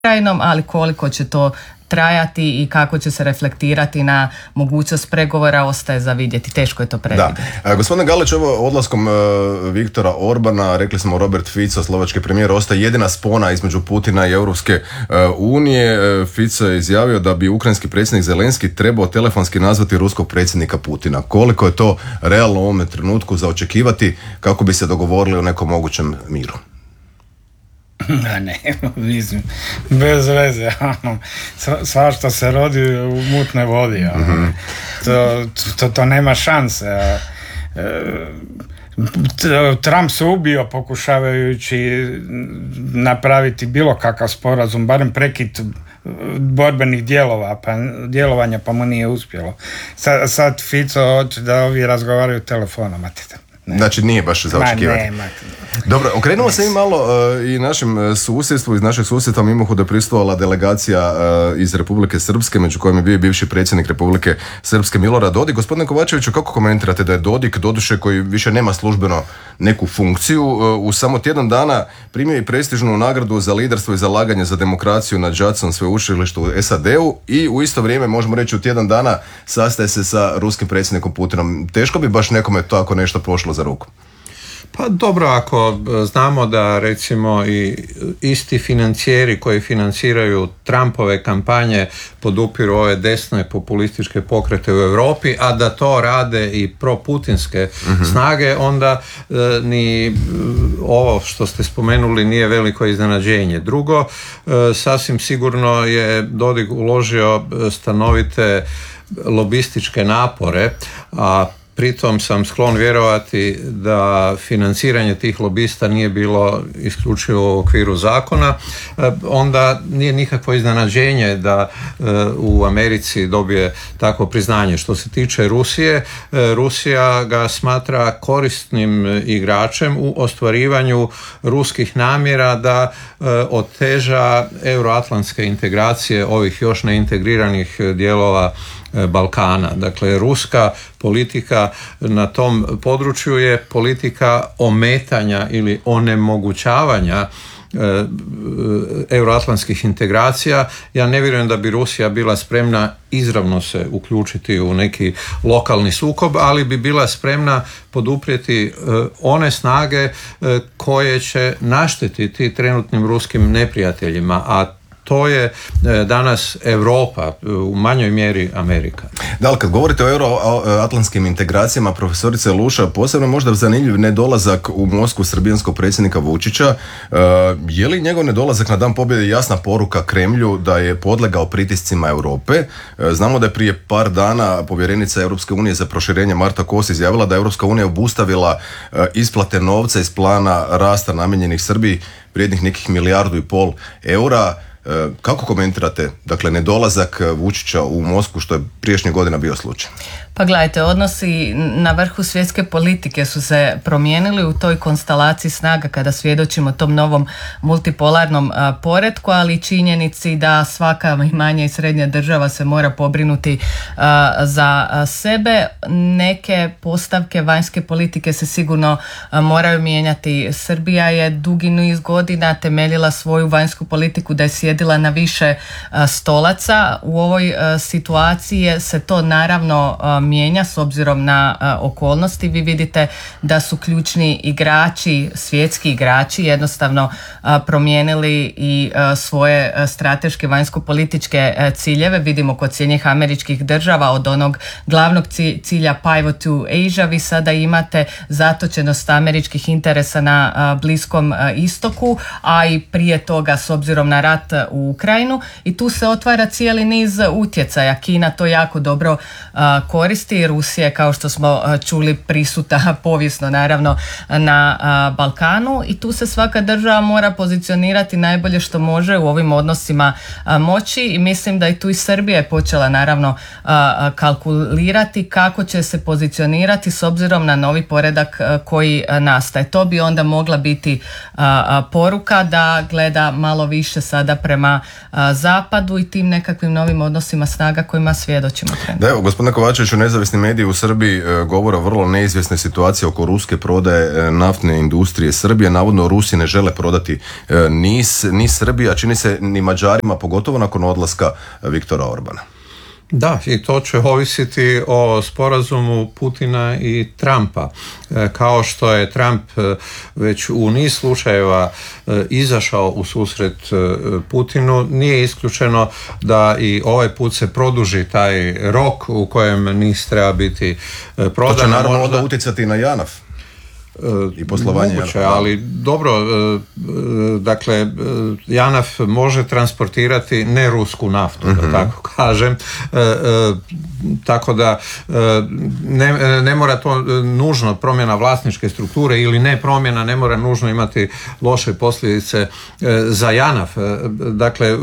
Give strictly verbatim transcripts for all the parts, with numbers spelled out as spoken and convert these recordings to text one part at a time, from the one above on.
Ukrajinom, ali koliko će to trajati i kako će se reflektirati na mogućnost pregovora ostaje za vidjeti. Teško je to predvidjeti. Da. Gospodine Galić, evo odlaskom uh, Viktora Orbana, rekli smo Robert Fico, slovački premijer, ostaje jedina spona između Putina i Europske uh, unije. Uh, Fico je izjavio da bi ukrajinski predsjednik Zelenski trebao telefonski nazvati ruskog predsjednika Putina. Koliko je to realno u ovome trenutku za očekivati kako bi se dogovorili o nekom mogućem miru? Da, ne, mislim, bez veze, svašta se rodi u mutne vodi, mm-hmm. to, to, to nema šanse. Trump se ubio pokušavajući napraviti bilo kakav sporazum, barem prekid borbenih dijelova, pa, djelovanja, pa mu nije uspjelo. Sad, sad Fico hoće da ovi razgovaraju telefonom, ne. Znači nije baš za očekivati. Ma, ne, Dobro, okrenimo se i malo uh, i našem susjedstvu. Iz našeg susjedstva mimohu da pristupovala delegacija uh, iz Republike Srpske, među kojim je bio bivši predsjednik Republike Srpske Milorad Dodik. Gospodine Kovačeviću, kako komentirate da je Dodik, doduše koji više nema službeno neku funkciju, uh, u samo tjedan dana primio i prestižnu nagradu za liderstvo i zalaganje za demokraciju na Judson sveučilištu u S A D-u i u isto vrijeme, možemo reći, u tjedan dana sastaje se sa ruskim predsjednikom Putinom. Teško bi baš nekome to ako nešto pošlo za ruku. Pa dobro, ako znamo da recimo i isti financijeri koji financiraju Trumpove kampanje podupiru ove desne populističke pokrete u Europi, a da to rade i proputinske mm-hmm. snage, onda e, ni ovo što ste spomenuli nije veliko iznenađenje. Drugo, e, sasvim sigurno je Dodik uložio stanovite lobističke napore, a pritom sam sklon vjerovati da financiranje tih lobista nije bilo isključivo u okviru zakona, onda nije nikakvo iznenađenje da u Americi dobije takvo priznanje. Što se tiče Rusije, Rusija ga smatra korisnim igračem u ostvarivanju ruskih namjera da oteža euroatlantske integracije ovih još neintegriranih dijelova Balkana. Dakle, ruska politika na tom području je politika ometanja ili onemogućavanja e, euroatlantskih integracija. Ja ne vjerujem da bi Rusija bila spremna izravno se uključiti u neki lokalni sukob, ali bi bila spremna poduprijeti e, one snage e, koje će naštetiti trenutnim ruskim neprijateljima, a to je danas Europa, u manjoj mjeri Amerika. Da, ali kad govorite o euroatlantskim integracijama, profesorice Luša, posebno možda zanimljiv nedolazak u Moskvu srbijanskog predsjednika Vučića. Je li njegov nedolazak na dan pobjede jasna poruka Kremlju da je podlegao pritiscima Europe? Znamo da je prije par dana povjerenica Europske unije za proširenje Marta Kos izjavila da je Europska unija obustavila isplate novca iz plana rasta namijenjenih Srbiji vrijednih nekih milijardu i pol eura. Kako komentirate, dakle, nedolazak Vučića u Moskvu, što je prijašnjih godina bio slučaj? Pa gledajte, odnosi na vrhu svjetske politike su se promijenili u toj konstelaciji snaga kada svjedočimo tom novom multipolarnom a, poretku, ali činjenici da svaka manja i srednja država se mora pobrinuti a, za a, sebe. Neke postavke vanjske politike se sigurno a, moraju mijenjati. Srbija je dugi niz godina temeljila svoju vanjsku politiku da je sjedila na više a, stolaca. U ovoj a, situaciji se to naravno a, mijenja s obzirom na uh, okolnosti. Vi vidite da su ključni igrači, svjetski igrači jednostavno uh, promijenili i uh, svoje uh, strateške vanjsko-političke uh, ciljeve. Vidimo kod Sjedinjenih Američkih Država od onog glavnog cilja Pivot to Asia vi sada imate zatočenost američkih interesa na uh, Bliskom uh, istoku, a i prije toga s obzirom na rat u Ukrajinu, i tu se otvara cijeli niz utjecaja. Kina to jako dobro uh, koristi. Rusija je, kao što smo čuli, prisuta povijesno naravno na a, Balkanu, i tu se svaka država mora pozicionirati najbolje što može u ovim odnosima a, moći, i mislim da i tu i Srbija je počela naravno a, a, kalkulirati kako će se pozicionirati s obzirom na novi poredak a, koji a, nastaje. To bi onda mogla biti a, a, poruka da gleda malo više sada prema a, zapadu i tim nekakvim novim odnosima snaga kojima svjedočimo trenutno. Da, evo, gospodine Kovačeviću, nezavisni mediji u Srbiji govore o vrlo neizvjesnoj situaciji oko ruske prodaje naftne industrije Srbije. Navodno Rusi ne žele prodati ni, ni Srbija, čini se ni Mađarima, pogotovo nakon odlaska Viktora Orbana. Da, i to će ovisiti o sporazumu Putina i Trumpa. Kao što je Trump već u niz slučajeva izašao u susret Putinu, nije isključeno da i ovaj put se produži taj rok u kojem NIS treba biti prodan. To će naravno možda onda utjecati na JANAF i poslovanje. Moguće, ali dobro, dakle, JANAF može transportirati ne rusku naftu, mm-hmm. da tako kažem, tako da ne, ne mora to nužno promjena vlasničke strukture ili ne promjena ne mora nužno imati loše posljedice za JANAF. Dakle,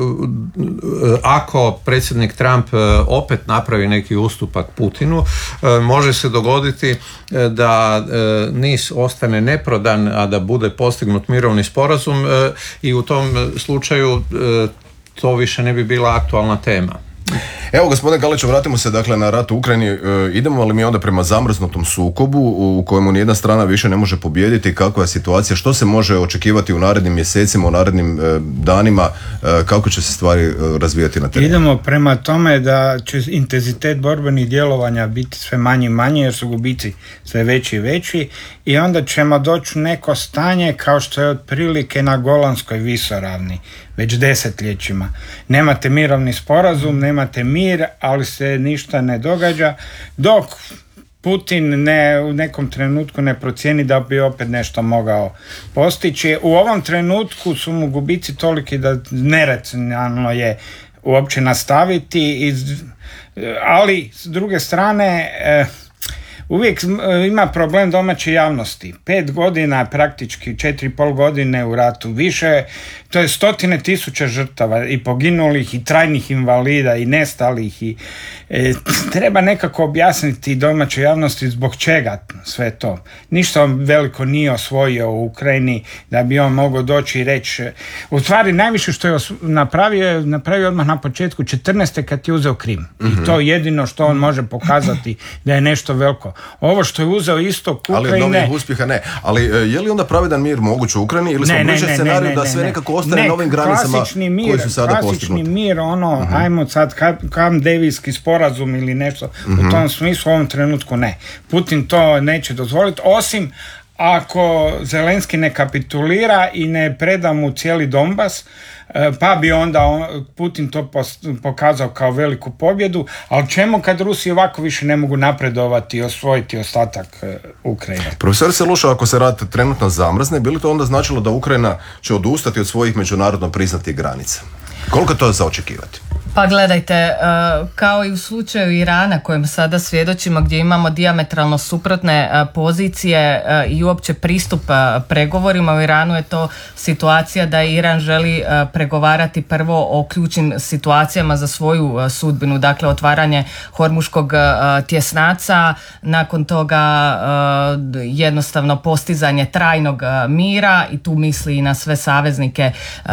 ako predsjednik Trump opet napravi neki ustupak Putinu, može se dogoditi da NIS ostane neprodan, a da bude postignut mirovni sporazum i u tom slučaju to više ne bi bila aktualna tema. Evo, gospodine Galiću, vratimo se dakle na rat u Ukrajini. E, idemo li mi onda prema zamrznutom sukobu u kojemu nijedna strana više ne može pobijediti? Kakva je situacija? Što se može očekivati u narednim mjesecima, u narednim e, danima? E, kako će se stvari e, razvijati na terenu? Idemo prema tome da će intenzitet borbenih djelovanja biti sve manje i manje, jer su gubici sve veći i veći, i onda ćemo doći u neko stanje kao što je otprilike na Golanskoj visoravni već desetljećima. Nemate mirovni sporazum, nemate mir, ali se ništa ne događa, dok Putin ne, u nekom trenutku ne procijeni da bi opet nešto mogao postići. U ovom trenutku su mu gubici toliki da neracionalno je uopće nastaviti, ali s druge strane uvijek ima problem domaće javnosti. Pet godina, praktički četiri i pol godine u ratu, više, to je stotine tisuća žrtava i poginulih i trajnih invalida i nestalih i e, treba nekako objasniti domaćoj javnosti zbog čega sve to. Ništa on veliko nije osvojio u Ukrajini da bi on mogao doći i reći. U stvari najviše što je napravio, napravio odmah na početku četrnaeste kad je uzeo Krim. Mm-hmm. I to je jedino što on može pokazati da je nešto veliko. Ovo što je uzeo istok Ukrajine... Ali od novih uspjeha ne. Ali je li onda pravedan mir moguć u Ukrajini ili smo bliže scenariju da sve nekako ostane ne, novim granicama mir, koji su sada postignuti? Klasični mir, ono, uh-huh. ajmo sad Camp Davidski sporazum ili nešto, uh-huh. u tom smislu u ovom trenutku ne. Putin to neće dozvoliti, osim ako Zelenski ne kapitulira i ne preda mu cijeli Donbas, pa bi onda on, Putin to pokazao kao veliku pobjedu, ali čemu kad Rusi ovako više ne mogu napredovati i osvojiti ostatak Ukrajine? Profesor Seluša, ako se rat trenutno zamrzne, bi li to onda značilo da Ukrajina će odustati od svojih međunarodno priznatih granica? Koliko to za očekivati? Pa gledajte, kao i u slučaju Irana kojem sada svjedočimo, gdje imamo dijametralno suprotne pozicije i uopće pristup pregovorima, u Iranu je to situacija da Iran želi pregovarati prvo o ključnim situacijama za svoju sudbinu, dakle otvaranje Hormuškog tjesnaca, nakon toga jednostavno postizanje trajnog mira, i tu misli i na sve saveznike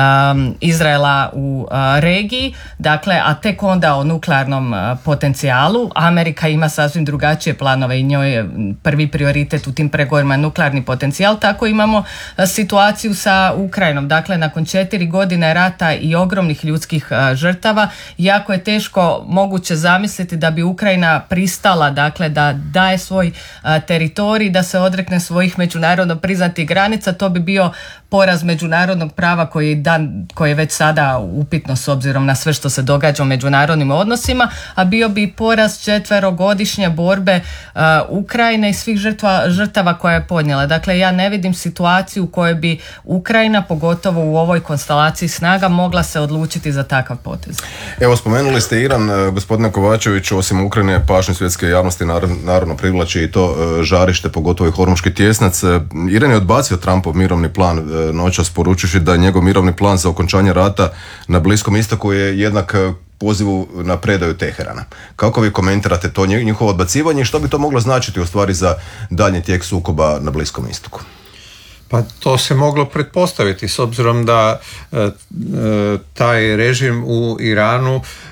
Izraela u regiji, dakle, a tek onda o nuklearnom potencijalu. Amerika ima sasvim drugačije planove i njoj je prvi prioritet u tim pregovorima nuklearni potencijal. Tako imamo situaciju sa Ukrajinom. Dakle, nakon četiri godine rata i ogromnih ljudskih žrtava, jako je teško moguće zamisliti da bi Ukrajina pristala, dakle, da daje svoj teritorij, da se odrekne svojih međunarodno priznatih granica. To bi bio poraz međunarodnog prava koji, dan, koji je već sada upitno s obzirom na sve što se događa u međunarodnim odnosima, a bio bi poraz četverogodišnje borbe uh, Ukrajine i svih žrtva, žrtava koja je podnijela. Dakle, ja ne vidim situaciju u kojoj bi Ukrajina, pogotovo u ovoj konstelaciji snaga, mogla se odlučiti za takav potez. Evo, spomenuli ste Iran, gospodine Kovačević, osim Ukrajine pažnju svjetske javnosti naravno, naravno privlači i to uh, žarište, pogotovo i Hormuški tjesnac. Iran je odbacio Trumpov mirovni plan uh, noćas, poručujući da je njegov mirovni plan za okončanje rata na Bliskom istoku je jednak pozivu na predaju Teherana. Kako vi komentirate to njihovo odbacivanje i što bi to moglo značiti u stvari za daljnji tijek sukoba na Bliskom istoku? Pa to se moglo pretpostaviti s obzirom da e, e, taj režim u Iranu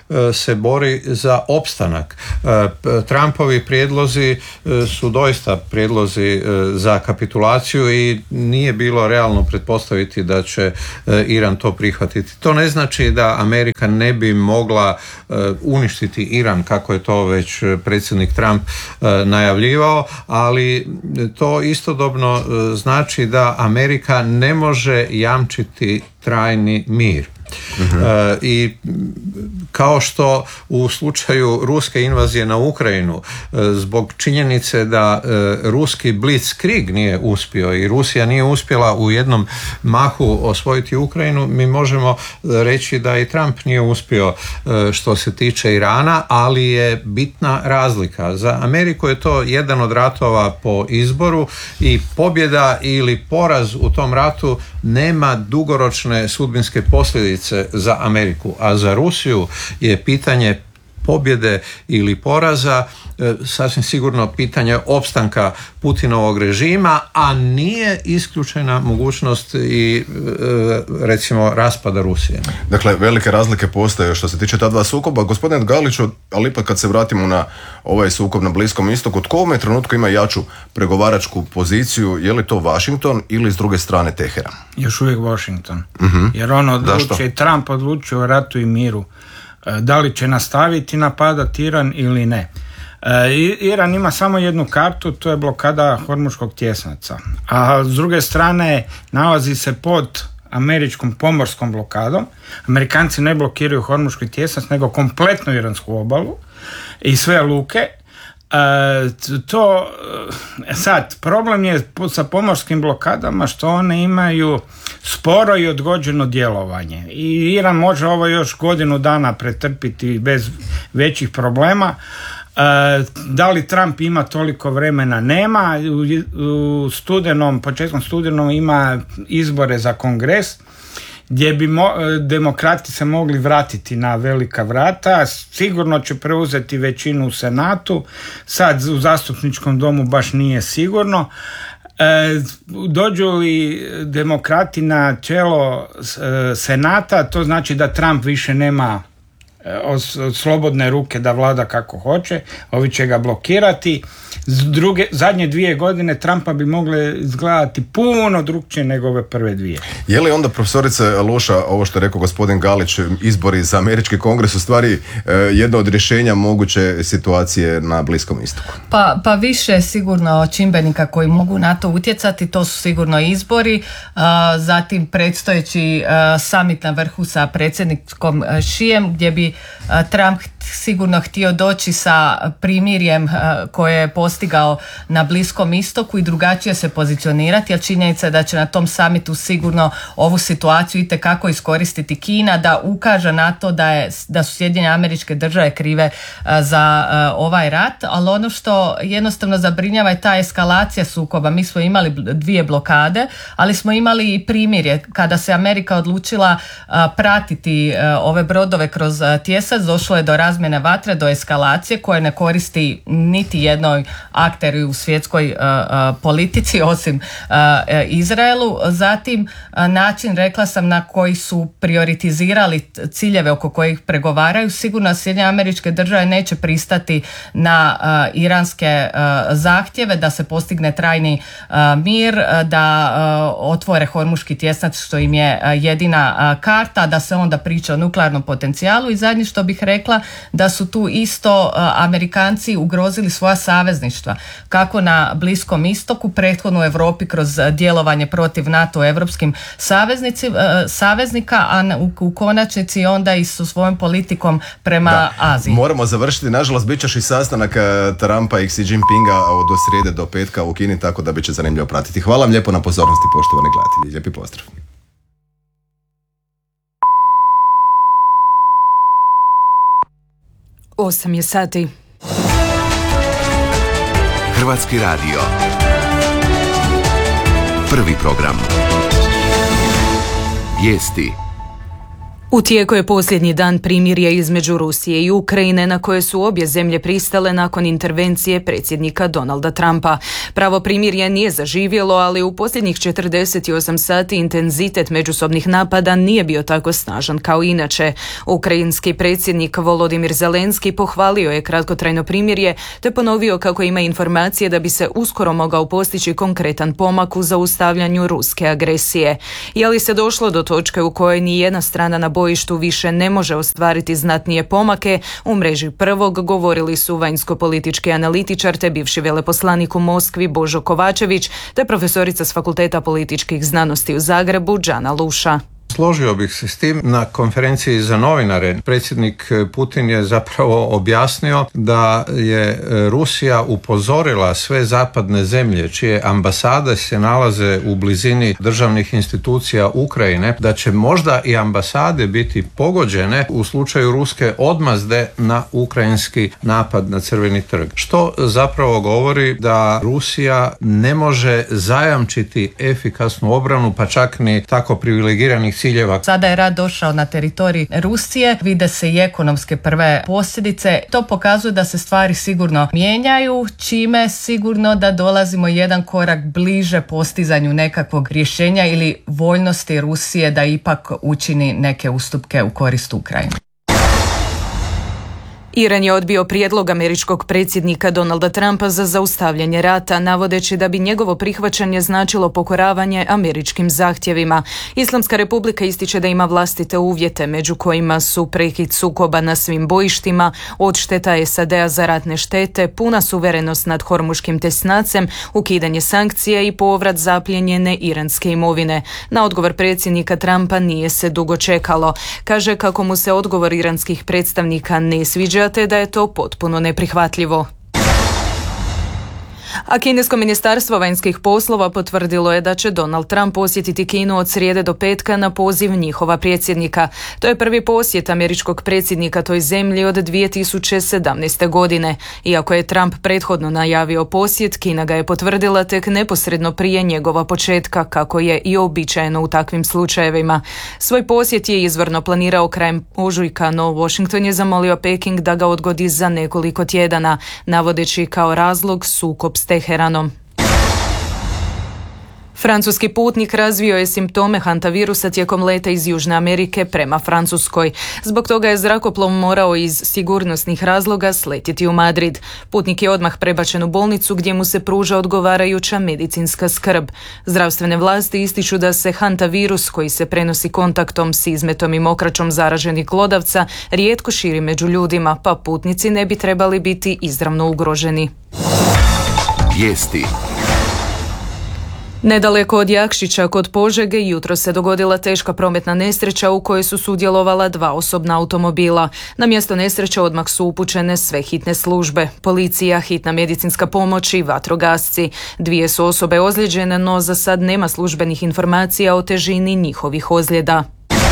se bori za opstanak. Trumpovi prijedlozi su doista prijedlozi za kapitulaciju i nije bilo realno pretpostaviti da će Iran to prihvatiti. To ne znači da Amerika ne bi mogla uništiti Iran, kako je to već predsjednik Trump najavljivao, ali to istodobno znači da Amerika ne može jamčiti trajni mir. Uh-huh. Uh, i kao što u slučaju ruske invazije na Ukrajinu, uh, zbog činjenice da uh, ruski blitzkrieg nije uspio i Rusija nije uspjela u jednom mahu osvojiti Ukrajinu, mi možemo reći da i Trump nije uspio uh, što se tiče Irana, ali je bitna razlika. Za Ameriku je to jedan od ratova po izboru i pobjeda ili poraz u tom ratu nema dugoročne sudbinske posljedice za Ameriku, a za Rusiju je pitanje pobjede ili poraza e, sasvim sigurno pitanje opstanka Putinovog režima, a nije isključena mogućnost i e, recimo raspada Rusije. Dakle, velike razlike postoje što se tiče ta dva sukoba. Gospodine Galiću, ali ipak kad se vratimo na ovaj sukob na Bliskom istoku, tko u ovome trenutku ima jaču pregovaračku poziciju? Je li to Washington ili s druge strane Teheran? Još uvijek Washington. Uh-huh. Jer on odlučuje, Trump odlučuje o ratu i miru. Da li će nastaviti napadati Iran ili ne. Iran ima samo jednu kartu, to je blokada Hormuškog tjesnaca. A s druge strane nalazi se pod američkom pomorskom blokadom. Amerikanci ne blokiraju Hormuški tjesnac, nego kompletnu iransku obalu i sve luke. E, to sad, problem je sa pomorskim blokadama što one imaju sporo i odgođeno djelovanje i Iran može ovo još godinu dana pretrpiti bez većih problema. E, da li Trump ima toliko vremena? Nema. U, u studenom, početkom studenom ima izbore za Kongres gdje bi mo, demokrati se mogli vratiti na velika vrata, sigurno će preuzeti većinu u Senatu, sad u zastupničkom domu baš nije sigurno. E, dođu li demokrati na čelo e, Senata, to znači da Trump više nema e, od, od slobodne ruke da vlada kako hoće, ovi će ga blokirati. Druge, zadnje dvije godine Trumpa bi mogle izgledati puno drukčije nego ove prve dvije. Je li onda, profesorice Luša, ovo što je rekao gospodin Galić, izbori za američki kongres u stvari jedno od rješenja moguće situacije na Bliskom istoku? Pa, pa više sigurno čimbenika koji mogu na to utjecati, to su sigurno izbori, zatim predstojeći summit na vrhu sa predsjednikom Šijem gdje bi Trump sigurno htio doći sa primirjem koje je postigao na Bliskom istoku i drugačije se pozicionirati, jer činjenica je da će na tom samitu sigurno ovu situaciju itekako iskoristiti Kina da ukaže na to da, je, da su Sjedinjene Američke Države krive za ovaj rat, ali ono što jednostavno zabrinjava je ta eskalacija sukoba. Mi smo imali dvije blokade, ali smo imali i primirje. Kada se Amerika odlučila pratiti ove brodove kroz tjesac, došlo je do razmjene vatre, do eskalacije koje ne koristi niti jednoj akteri u svjetskoj uh, uh, politici osim uh, Izraelu. Zatim uh, način, rekla sam, na koji su prioritizirali ciljeve oko kojih pregovaraju. Sigurno Sjedinjene Američke Države neće pristati na uh, iranske uh, zahtjeve da se postigne trajni uh, mir, uh, da uh, otvore Hormuški tjesnac što im je uh, jedina uh, karta, da se onda priča o nuklearnom potencijalu i zadnje što bih rekla da su tu isto uh, Amerikanci ugrozili svoja savezništva, kako na Bliskom istoku, prethodno u Europi kroz djelovanje protiv NATO evropskim saveznici, uh, saveznika, a u, u konačnici onda i su svojom politikom prema da. Aziji. Moramo završiti, nažalost bit ćeš i sastanak Trumpa i Xi Jinpinga od srijede do petka u Kini, tako da bit će zanimljivo pratiti. Hvala vam lijepo na pozornosti, poštovani gledatelji. Lijepi pozdrav. Osam je sati. Hrvatski radio. Prvi program. Vijesti. U tijeku je posljednji dan primirja između Rusije i Ukrajine na koje su obje zemlje pristale nakon intervencije predsjednika Donalda Trumpa. Pravo primirje nije zaživjelo, ali u posljednjih četrdeset osam sati intenzitet međusobnih napada nije bio tako snažan kao inače. Ukrajinski predsjednik Volodimir Zelenski pohvalio je kratkotrajno primirje te ponovio kako ima informacije da bi se uskoro mogao postići konkretan pomak u zaustavljanju ruske agresije. Je li se došlo do točke u kojoj ni jedna strana na bojištu više ne može ostvariti znatnije pomake, u mreži Prvog govorili su vanjsko-politički analitičar te bivši veleposlanik u Moskvi Božo Kovačević te profesorica s Fakulteta političkih znanosti u Zagrebu Đana Luša. Složio bih se s tim. Na konferenciji za novinare predsjednik Putin je zapravo objasnio da je Rusija upozorila sve zapadne zemlje čije ambasade se nalaze u blizini državnih institucija Ukrajine da će možda i ambasade biti pogođene u slučaju ruske odmazde na ukrajinski napad na Crveni trg. Što zapravo govori da Rusija ne može zajamčiti efikasnu obranu, pa čak ni tako privilegiranih ciljeva. Sada je rat došao na teritorij Rusije, vide se i ekonomske prve posljedice. To pokazuje da se stvari sigurno mijenjaju, čime sigurno da dolazimo jedan korak bliže postizanju nekakvog rješenja ili voljnosti Rusije da ipak učini neke ustupke u korist Ukrajine. Iran je odbio prijedlog američkog predsjednika Donalda Trumpa za zaustavljanje rata, navodeći da bi njegovo prihvaćanje značilo pokoravanje američkim zahtjevima. Islamska republika ističe da ima vlastite uvjete, među kojima su prekid sukoba na svim bojištima, odšteta S A D-a za ratne štete, puna suverenost nad Hormuškim tesnacem, ukidanje sankcija i povrat zapljenjene iranske imovine. Na odgovor predsjednika Trumpa nije se dugo čekalo. Kaže kako mu se odgovor iranskih predstavnika ne sviđa, te da je to potpuno neprihvatljivo. A kinesko ministarstvo vanjskih poslova potvrdilo je da će Donald Trump posjetiti Kinu od srijede do petka na poziv njihova predsjednika. To je prvi posjet američkog predsjednika toj zemlji od dvije tisuće sedamnaeste. godine. Iako je Trump prethodno najavio posjet, Kina ga je potvrdila tek neposredno prije njegova početka, kako je i uobičajeno u takvim slučajevima. Svoj posjet je izvorno planirao krajem ožujka, no Washington je zamolio Peking da ga odgodi za nekoliko tjedana, navodeći kao razlog sukob s Teheranom. Francuski putnik razvio je simptome hantavirusa tijekom leta iz Južne Amerike prema Francuskoj. Zbog toga je zrakoplov morao iz sigurnosnih razloga sletjeti u Madrid. Putnik je odmah prebačen u bolnicu gdje mu se pruža odgovarajuća medicinska skrb. Zdravstvene vlasti ističu da se hantavirus, koji se prenosi kontaktom s izmetom i mokraćom zaraženih glodavca, rijetko širi među ljudima, pa putnici ne bi trebali biti izravno ugroženi. Vijesti. Nedaleko od Jakšića kod Požege jutro se dogodila teška prometna nesreća u kojoj su sudjelovala dva osobna automobila. Na mjesto nesreće odmah su upućene sve hitne službe, policija, hitna medicinska pomoć i vatrogasci. Dvije su osobe ozlijeđene, no za sad nema službenih informacija o težini njihovih ozljeda.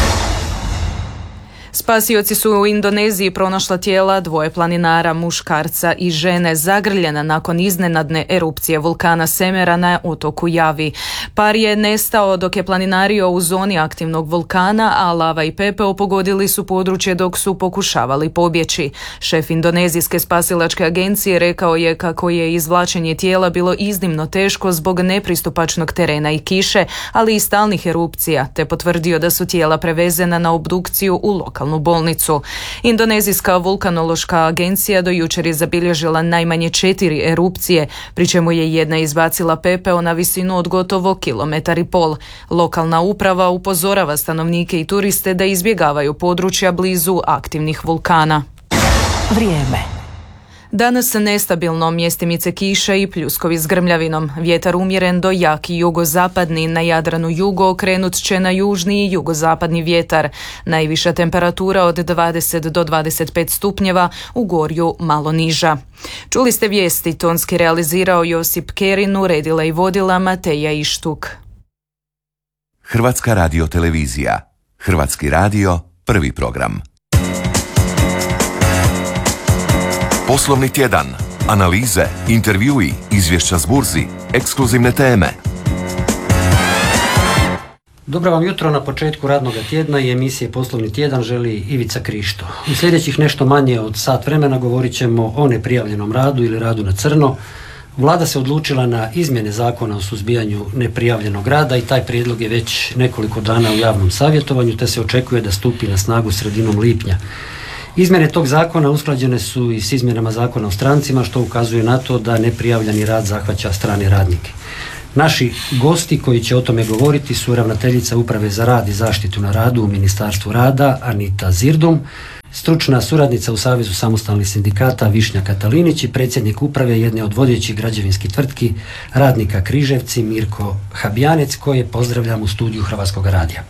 Spasioci su u Indoneziji pronašla tijela dvoje planinara, muškarca i žene, zagrljena nakon iznenadne erupcije vulkana Semera na otoku Javi. Par je nestao dok je planinario u zoni aktivnog vulkana, a lava i pepeo pogodili su područje dok su pokušavali pobjeći. Šef indonezijske spasilačke agencije rekao je kako je izvlačenje tijela bilo iznimno teško zbog nepristupačnog terena i kiše, ali i stalnih erupcija, te potvrdio da su tijela prevezena na obdukciju u lokalnu bolnicu. Indonezijska vulkanološka agencija do jučer je zabilježila najmanje četiri erupcije, pri čemu je jedna izbacila pepeo na visinu od gotovo kilometar i pol. Lokalna uprava upozorava stanovnike i turiste da izbjegavaju područja blizu aktivnih vulkana. Vrijeme. Danas nestabilno, mjestimice kiše i pljuskovi s grmljavinom. Vjetar umjeren do jaki jugozapadni, na Jadranu jugo okrenut će na južni i jugozapadni vjetar. Najviša temperatura od dvadeset do dvadeset pet stupnjeva, u Gorju malo niža. Čuli ste vijesti, tonski realizirao Josip Kerin, uredila i vodila Mateja Ištuk. Hrvatska radiotelevizija. Hrvatski radio, prvi program. Poslovni tjedan, analize, intervjui, izvješća s burzi, ekskluzivne teme. Dobro vam jutro na početku radnog tjedna i emisije Poslovni tjedan želi Ivica Krišto. U sljedećih nešto manje od sat vremena govorit ćemo o neprijavljenom radu ili radu na crno. Vlada se odlučila na izmjene zakona o suzbijanju neprijavljenog rada i taj prijedlog je već nekoliko dana u javnom savjetovanju te se očekuje da stupi na snagu sredinom lipnja. Izmjene tog zakona usklađene su i s izmjenama zakona o strancima, što ukazuje na to da neprijavljeni rad zahvaća strane radnike. Naši gosti koji će o tome govoriti su ravnateljica Uprave za rad i zaštitu na radu u Ministarstvu rada Anita Zirdum, stručna suradnica u Savezu samostalnih sindikata Višnja Katalinić i predsjednik uprave jedne od vodećih građevinskih tvrtki Radnika Križevci Mirko Habjanec, koje pozdravljam u studiju Hrvatskog radija.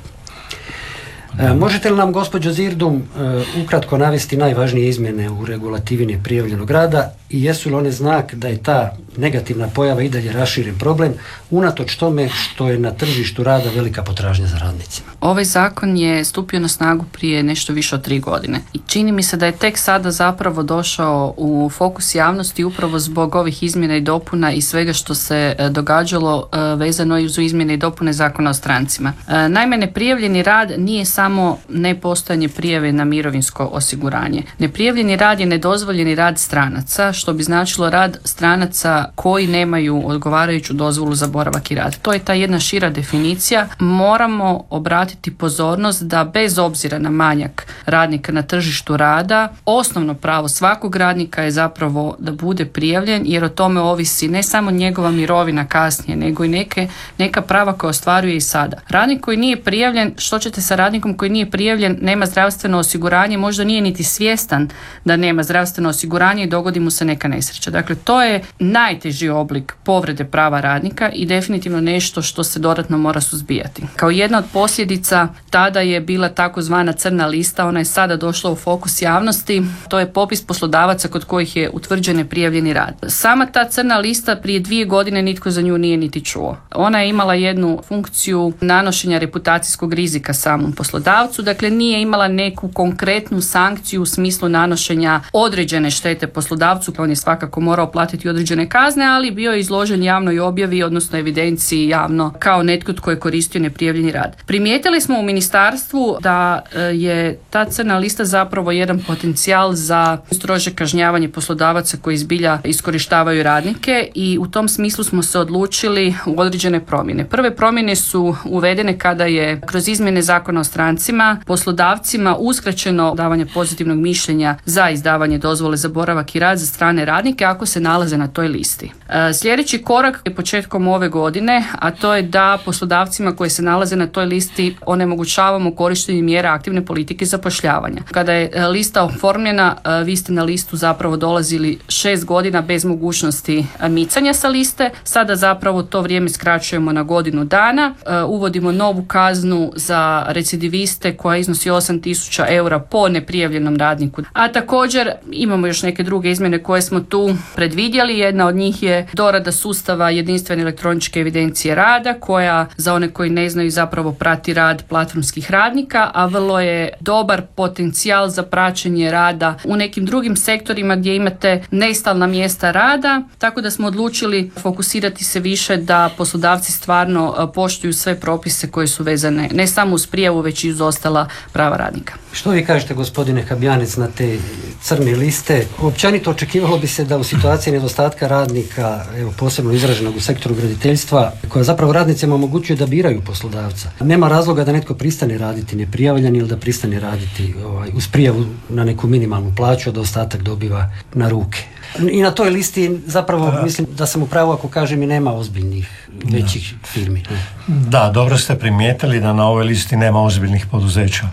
E, možete li nam, gospođo Zirdum, e, ukratko navesti najvažnije izmjene u regulativi neprijavljenog rada i jesu li one znak da je ta negativna pojava i dalje raširen problem, unatoč tome što je na tržištu rada velika potražnja za radnicima? Ovaj zakon je stupio na snagu prije nešto više od tri godine i čini mi se da je tek sada zapravo došao u fokus javnosti upravo zbog ovih izmjena i dopuna i svega što se događalo vezano i uz izmjene i dopune zakona o strancima. Naime, neprijavljeni rad nije samo nepostojanje prijave na mirovinsko osiguranje. Neprijavljeni rad je nedozvoljeni rad stranaca, što bi značilo rad stranaca koji nemaju odgovarajuću dozvolu za boravak i rad. To je ta jedna šira definicija. Moramo obratiti pozornost da bez obzira na manjak radnika na tržištu rada, osnovno pravo svakog radnika je zapravo da bude prijavljen, jer o tome ovisi ne samo njegova mirovina kasnije, nego i neke, neka prava koja ostvaruje i sada. Radnik koji nije prijavljen, što ćete sa radnikom koji nije prijavljen, nema zdravstveno osiguranje, možda nije niti svjestan da nema zdravstveno osiguranje i dogodi mu se neka nesreća. Dakle, to je najteži oblik povrede prava radnika i definitivno nešto što se dodatno mora suzbijati. Kao jedna od posljedica tada je bila takozvana crna lista, ona je sada došla u fokus javnosti, to je popis poslodavaca kod kojih je utvrđen neprijavljeni rad. Sama ta crna lista prije dvije godine nitko za nju nije niti čuo. Ona je imala jednu funkciju nanošenja reputacijskog rizika samom poslodavcu, dakle nije imala neku konkretnu sankciju u smislu nanošenja određene štete poslodavcu, on je svakako morao platiti određene kazne, ali bio je izložen javnoj objavi, odnosno evidenciji javno kao netko tko je koristio neprijavljeni rad. Primijetili smo u ministarstvu da je ta crna lista zapravo jedan potencijal za strože kažnjavanje poslodavaca koji zbilja iskorištavaju radnike i u tom smislu smo se odlučili u određene promjene. Prve promjene su uvedene kada je kroz izmjene zakona o strancima poslodavcima uskraćeno davanje pozitivnog mišljenja za izdavanje dozvole za boravak i rad za strane radnike ako se nalaze na toj listi. Sljedeći korak je početkom ove godine, a to je da poslodavcima koji se nalaze na toj listi onemogućavamo korištenje mjera aktivne politike zapošljavanja. Kada je lista oformljena, vi ste na listu zapravo dolazili šest godina bez mogućnosti micanja sa liste. Sada zapravo to vrijeme skraćujemo na godinu dana. Uvodimo novu kaznu za recidiviste koja iznosi osam tisuća eura po neprijavljenom radniku. A također imamo još neke druge izmjene koje smo tu predvidjeli. Jedna od njih je dorada sustava jedinstvene elektroničke evidencije rada koja za one koji ne znaju zapravo prati rad platformskih radnika, a vrlo je dobar potencijal za praćenje rada u nekim drugim sektorima gdje imate nestalna mjesta rada, tako da smo odlučili fokusirati se više da poslodavci stvarno poštuju sve propise koje su vezane ne samo uz prijavu već i uz ostala prava radnika. Što vi kažete, gospodine Habjanec, na te crne liste? Općenito očekivalo bi se da u situaciji nedostatka radnika, evo posebno izraženog u sektoru graditeljstva, koja zapravo radnicima omogućuje da biraju poslodavca, nema razloga da netko pristane raditi neprijavljen ili da pristane raditi ovaj, uz prijavu na neku minimalnu plaću, a da ostatak dobiva na ruke. I na toj listi zapravo da. Mislim da sam u pravu ako kažem i nema ozbiljnih većih da. firmi. Ne? Da, dobro ste primijetili da na ovoj listi nema ozbiljnih poduzeća.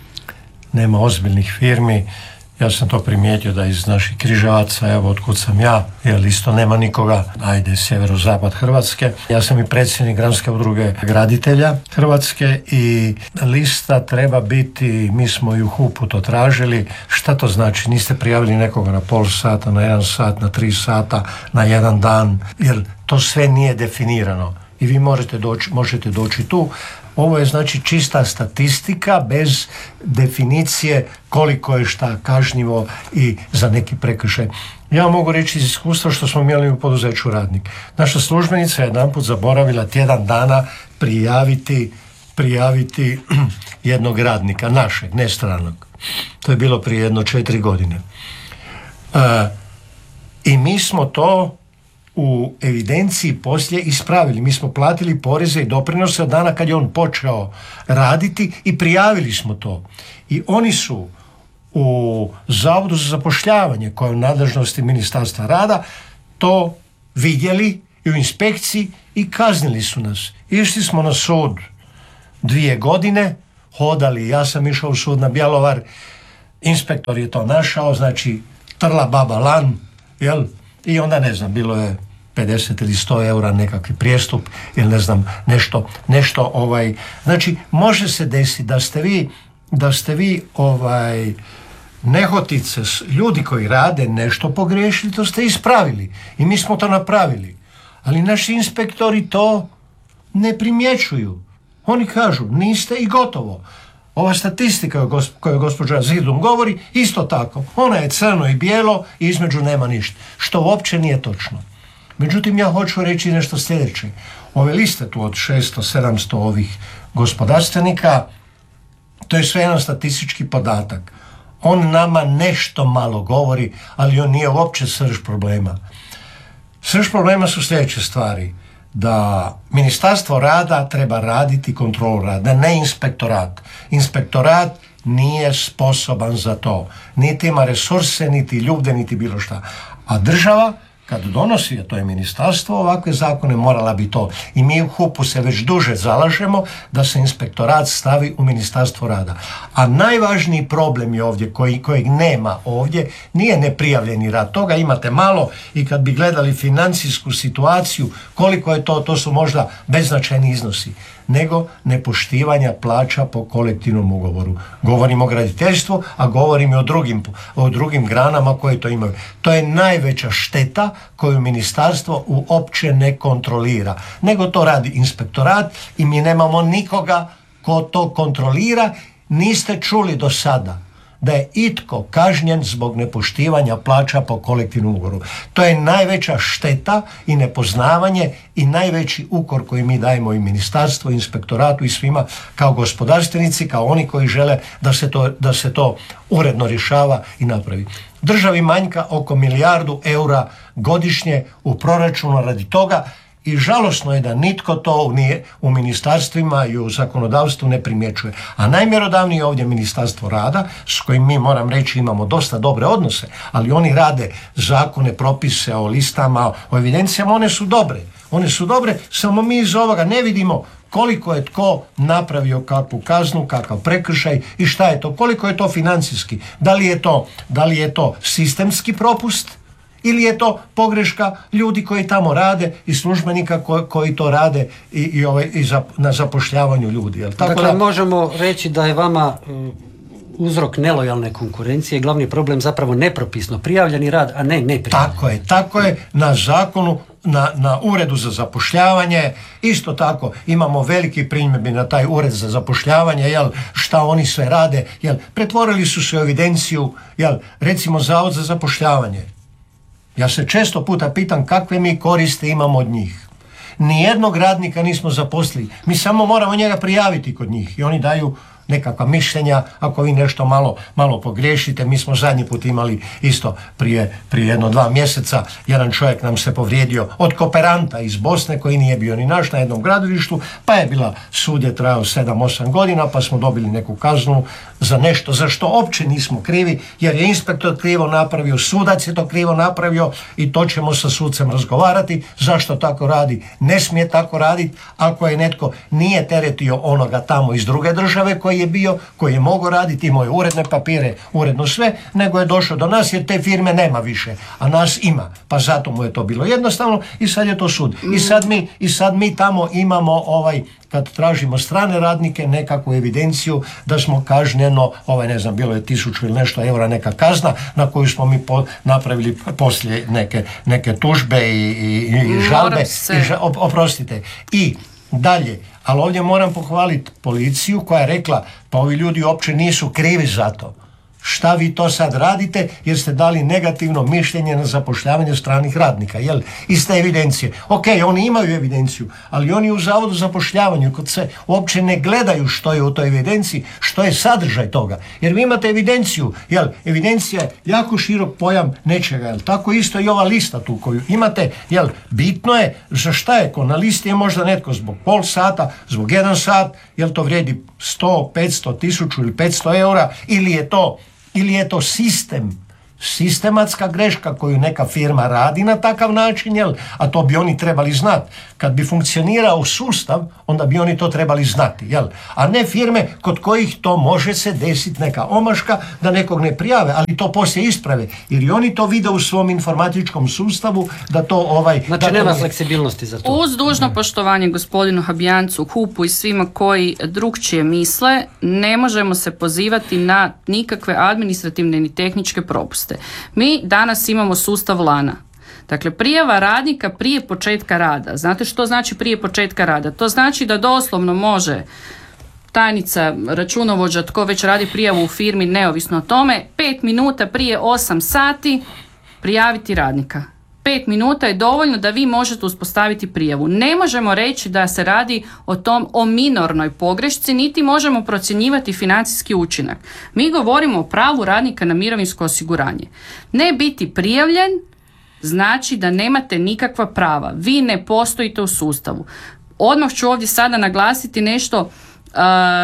Nema ozbiljnih firmi. Ja sam to primijetio da iz naših Križevaca, evo otkud sam ja, jer isto nema nikoga, ajde, sjeverozapad Hrvatske. Ja sam i predsjednik Granske udruge graditelja Hrvatske i lista treba biti, mi smo i u hupu to tražili, šta to znači? Niste prijavili nekoga na pol sata, na jedan sat, na tri sata, na jedan dan, jer to sve nije definirano i vi možete doći, možete doći tu. Ovo je znači čista statistika bez definicije koliko je šta kažnjivo i za neki prekršaj. Ja mogu reći iz iskustva što smo imali u poduzeću Radnik. Naša službenica je jedanput zaboravila tjedan dana prijaviti prijaviti jednog radnika, našeg, ne stranog. To je bilo prije jedno četiri godine. E, I mi smo to u evidenciji poslije ispravili. Mi smo platili poreze i doprinose od dana kad je on počeo raditi i prijavili smo to. I oni su u Zavodu za zapošljavanje, koje je u nadležnosti Ministarstva rada, to vidjeli i u inspekciji i kaznili su nas. Išli smo na sud dvije godine, hodali, ja sam išao u sud na Bjelovar, inspektor je to našao, znači trla baba lan, jel? I onda ne znam, bilo je pedeset ili sto eura nekakvi prijestup ili ne znam, nešto, nešto ovaj, znači može se desiti da ste vi, da ste vi ovaj, nehotice, ljudi koji rade nešto pogriješili, to ste ispravili i mi smo to napravili, ali naši inspektori to ne primjećuju. Oni kažu, niste i gotovo. Ova statistika koju gospođa Zidum govori, isto tako. Ona je crno i bijelo i između nema ništa. Što uopće nije točno. Međutim, ja hoću reći nešto sljedeće. Ove liste tu od šesto sedamsto ovih gospodarstvenika, to je sve jedan statistički podatak. On nama nešto malo govori, ali on nije uopće srž problema. Srž problema su sljedeće stvari. Da Ministarstvo rada treba raditi kontrolu rada, ne inspektorat. Inspektorat nije sposoban za to. Niti ima resurse, niti ljude, niti bilo šta. A država, kad donosi, a to je ministarstvo, ovakve zakone morala bi to. I mi u H U P-u se već duže zalažemo da se inspektorat stavi u Ministarstvo rada. A najvažniji problem je ovdje, koji, kojeg nema ovdje, nije neprijavljeni rad. Toga imate malo i kad bi gledali financijsku situaciju, koliko je to, to su možda beznačajni iznosi, nego nepoštivanja plaća po kolektivnom ugovoru. Govorim o graditeljstvu, a govorim i o drugim, o drugim granama koje to imaju. To je najveća šteta koju ministarstvo uopće ne kontrolira, nego to radi inspektorat i mi nemamo nikoga ko to kontrolira. Niste čuli do sada da je itko kažnjen zbog nepoštivanja plaća po kolektivnom ugovoru. To je najveća šteta i nepoznavanje i najveći ukor koji mi dajemo i ministarstvu, i inspektoratu i svima kao gospodarstvenici, kao oni koji žele da se to, da se to uredno rješava i napravi. Državi manjka oko milijardu eura godišnje u proračunu radi toga i žalosno je da nitko to nije u ministarstvima i u zakonodavstvu ne primjećuje. A najmjerodavnije je ovdje Ministarstvo rada, s kojim mi, moram reći, imamo dosta dobre odnose, ali oni rade zakone, propise o listama, o evidencijama, one su dobre. One su dobre, samo mi iz ovoga ne vidimo koliko je tko napravio kakvu kaznu, kakav prekršaj i šta je to, koliko je to financijski. Da li je to, da li je to sistemski propust ili je to pogreška ljudi koji tamo rade i službenika koji, koji to rade i, i, ovaj, i za, na zapošljavanju ljudi. Jel? Tako dakle, da možemo reći da je vama uzrok nelojalne konkurencije glavni problem zapravo nepropisno prijavljeni rad, a ne neprijavljeni. Tako je, tako je. Na zakonu, na, na uredu za zapošljavanje, isto tako imamo veliki primjedbi na taj ured za zapošljavanje, jel, šta oni sve rade, jel, pretvorili su se u evidenciju, jel, recimo Zavod za zapošljavanje. Ja se često puta pitam kakve mi koriste imamo od njih. Nijednog radnika nismo zaposlili. Mi samo moramo njega prijaviti kod njih i oni daju nekakva mišljenja, ako vi nešto malo, malo pogriješite. Mi smo zadnji put imali isto prije, prije jedno dva mjeseca, jedan čovjek nam se povrijedio od kooperanta iz Bosne koji nije bio ni naš na jednom gradilištu, pa je bila, sud je trajao sedam osam godina, pa smo dobili neku kaznu za nešto za što opće nismo krivi, jer je inspektor krivo napravio, sudac je to krivo napravio i to ćemo sa sudcem razgovarati zašto tako radi. Ne smije tako raditi ako je netko nije teretio onoga tamo iz druge države koji je bio, koji je mogao raditi, imao je uredne papire, uredno sve, nego je došao do nas jer te firme nema više, a nas ima. Pa zato mu je to bilo jednostavno i sad je to sud. I sad mi, i sad mi tamo imamo ovaj, kad tražimo strane radnike, nekakvu evidenciju da smo kažnjeno, ovaj ne znam, bilo je tisuću ili nešto eura neka kazna na koju smo mi po, napravili poslije neke, neke tužbe i, i, i žalbe. I ža, oprostite. I dalje, ali ovdje moram pohvaliti policiju koja je rekla pa ovi ljudi uopće nisu krivi za to šta vi to sad radite jer ste dali negativno mišljenje na zapošljavanje stranih radnika, jel? Iz te evidencije. Ok, oni imaju evidenciju, ali oni u Zavodu za zapošljavanju kod se uopće ne gledaju što je u toj evidenciji, što je sadržaj toga. Jer vi imate evidenciju, jel? Evidencija je jako širok pojam nečega, jel? Tako isto i ova lista tu koju imate, jel? Bitno je za šta je, ko na listi je možda netko zbog pol sata, zbog jedan sat, jel to vrijedi sto, petsto, tisuću ili petsto eura, ili je to ili je to sistem, sistematska greška koju neka firma radi na takav način, jel? A to bi oni trebali znati. Kad bi funkcionirao sustav, onda bi oni to trebali znati, jel? A ne firme kod kojih to može se desiti neka omaška da nekog ne prijave, ali to poslije isprave, jer i oni to vide u svom informatičkom sustavu da to ovaj... Znači nema ne... fleksibilnosti za to. Uz dužno poštovanje gospodinu Habijancu, Hupu i svima koji drukčije misle, ne možemo se pozivati na nikakve administrativne ni tehničke propuste. Mi danas imamo sustav lana. Dakle, prijava radnika prije početka rada. Znate što znači prije početka rada? To znači da doslovno može tajnica, računovođa, tko već radi prijavu u firmi, neovisno o tome, pet minuta prije osam sati prijaviti radnika. Pet minuta je dovoljno da vi možete uspostaviti prijavu. Ne možemo reći da se radi o tom o minornoj pogrešci, niti možemo procjenjivati financijski učinak. Mi govorimo o pravu radnika na mirovinsko osiguranje. Ne biti prijavljen znači da nemate nikakva prava. Vi ne postojite u sustavu. Odmah ću ovdje sada naglasiti nešto. Uh,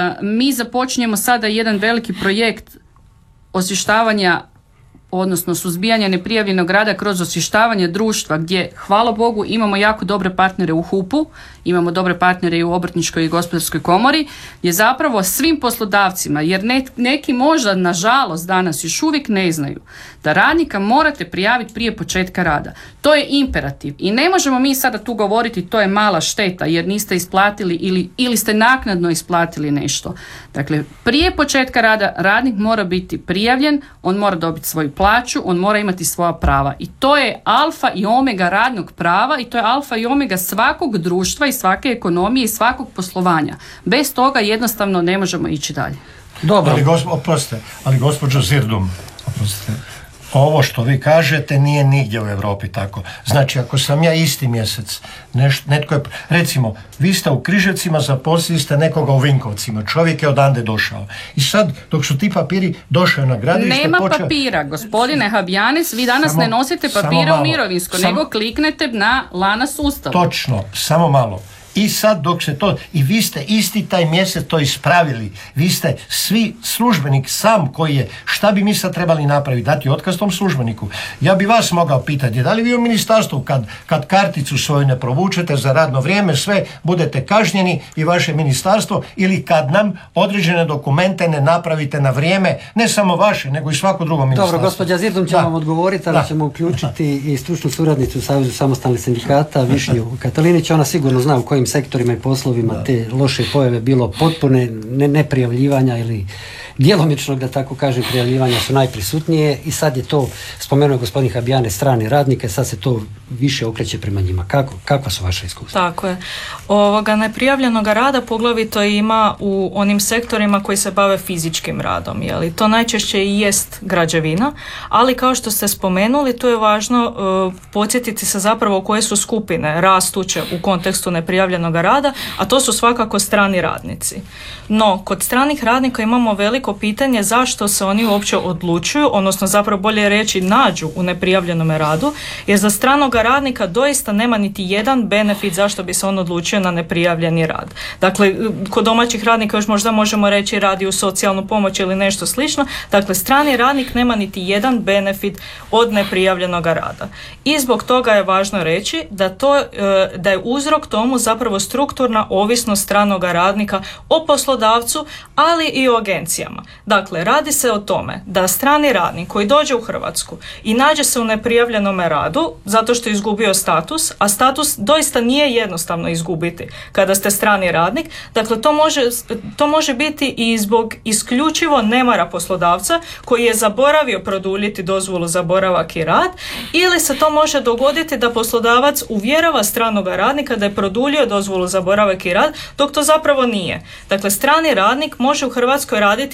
mi započinjemo sada jedan veliki projekt osvještavanja, odnosno suzbijanja neprijavljenog rada kroz osvještavanje društva, gdje, hvala Bogu, imamo jako dobre partnere u Hupu, imamo dobre partnere i u Obrtničkoj i Gospodarskoj komori, je zapravo svim poslodavcima, jer ne, neki možda, nažalost, danas još uvijek ne znaju da radnika morate prijaviti prije početka rada. To je imperativ i ne možemo mi sada tu govoriti to je mala šteta jer niste isplatili ili, ili ste naknadno isplatili nešto. Dakle, prije početka rada radnik mora biti prijavljen, on mora dobiti svoju plaću, on mora imati svoja prava i to je alfa i omega radnog prava i to je alfa i omega svakog društva i svake ekonomije i svakog poslovanja. Bez toga jednostavno ne možemo ići dalje. Dobro. Ali, gospo, oprostite, ali gospođo Zirdum, oprostite, ovo što vi kažete nije nigdje u Europi tako. Znači, ako sam ja isti mjesec, neš, netko je, recimo, vi ste u Križevcima, zaposlili ste nekoga u Vinkovcima, čovjek je odande došao. I sad, dok su ti papiri došao na gradilište... Nema počeo... papira, gospodine Habjanes, vi danas samo, ne nosite papire u mirovinsko, samo, nego kliknete na lana sustav. Točno, samo malo. I sad dok se to, i vi ste isti taj mjesec to ispravili, vi ste svi službenik sam koji je, šta bi mi sad trebali napraviti, dati otkaz tom službeniku. Ja bi vas mogao pitati, da li vi u ministarstvu kad, kad karticu svoju ne provučete za radno vrijeme, sve budete kažnjeni i vaše ministarstvo, ili kad nam određene dokumente ne napravite na vrijeme, ne samo vaše, nego i svako drugo ministarstvo. Dobro, gospođa Zirdum će da. vam odgovoriti, ali da. ćemo uključiti da. i stručnu suradnicu u Savezu samostalnih sindikata, Višnju Katalinić, ona sigurno zna u kojim sektorima i poslovima da. te loše pojave bilo potpune ne, neprijavljivanja ili djelomičnog, da tako kažem, prijavljivanja su najprisutnije i sad je to, spomenuo je gospodin Habijane, strane radnike, sad se to više okreće prema njima. Kako, kakva su vaše iskustva? Tako je. Ovoga neprijavljenog rada poglavito ima u onim sektorima koji se bave fizičkim radom. Jeli? To najčešće i jest građevina, ali kao što ste spomenuli, tu je važno uh, podsjetiti se zapravo koje su skupine rastuće u kontekstu neprijavljenog rada, a to su svakako strani radnici. No, kod stranih radnika imamo veliko pitanje zašto se oni uopće odlučuju, odnosno zapravo bolje reći nađu u neprijavljenom radu, jer za stranog radnika doista nema niti jedan benefit zašto bi se on odlučio na neprijavljeni rad. Dakle, kod domaćih radnika još možda možemo reći radi u socijalnu pomoć ili nešto slično. Dakle, strani radnik nema niti jedan benefit od neprijavljenog rada. I zbog toga je važno reći da, to, da je uzrok tomu zapravo strukturna ovisnost stranog radnika o poslodavcu, ali i o agencijama. Dakle, radi se o tome da strani radnik koji dođe u Hrvatsku i nađe se u neprijavljenom radu zato što je izgubio status, a status doista nije jednostavno izgubiti kada ste strani radnik, dakle to može, to može biti i zbog isključivo nemara poslodavca koji je zaboravio produljiti dozvolu za boravak i rad, ili se to može dogoditi da poslodavac uvjerava stranog radnika da je produljio dozvolu za boravak i rad, dok to zapravo nije. Dakle, strani radnik može u Hrvatskoj raditi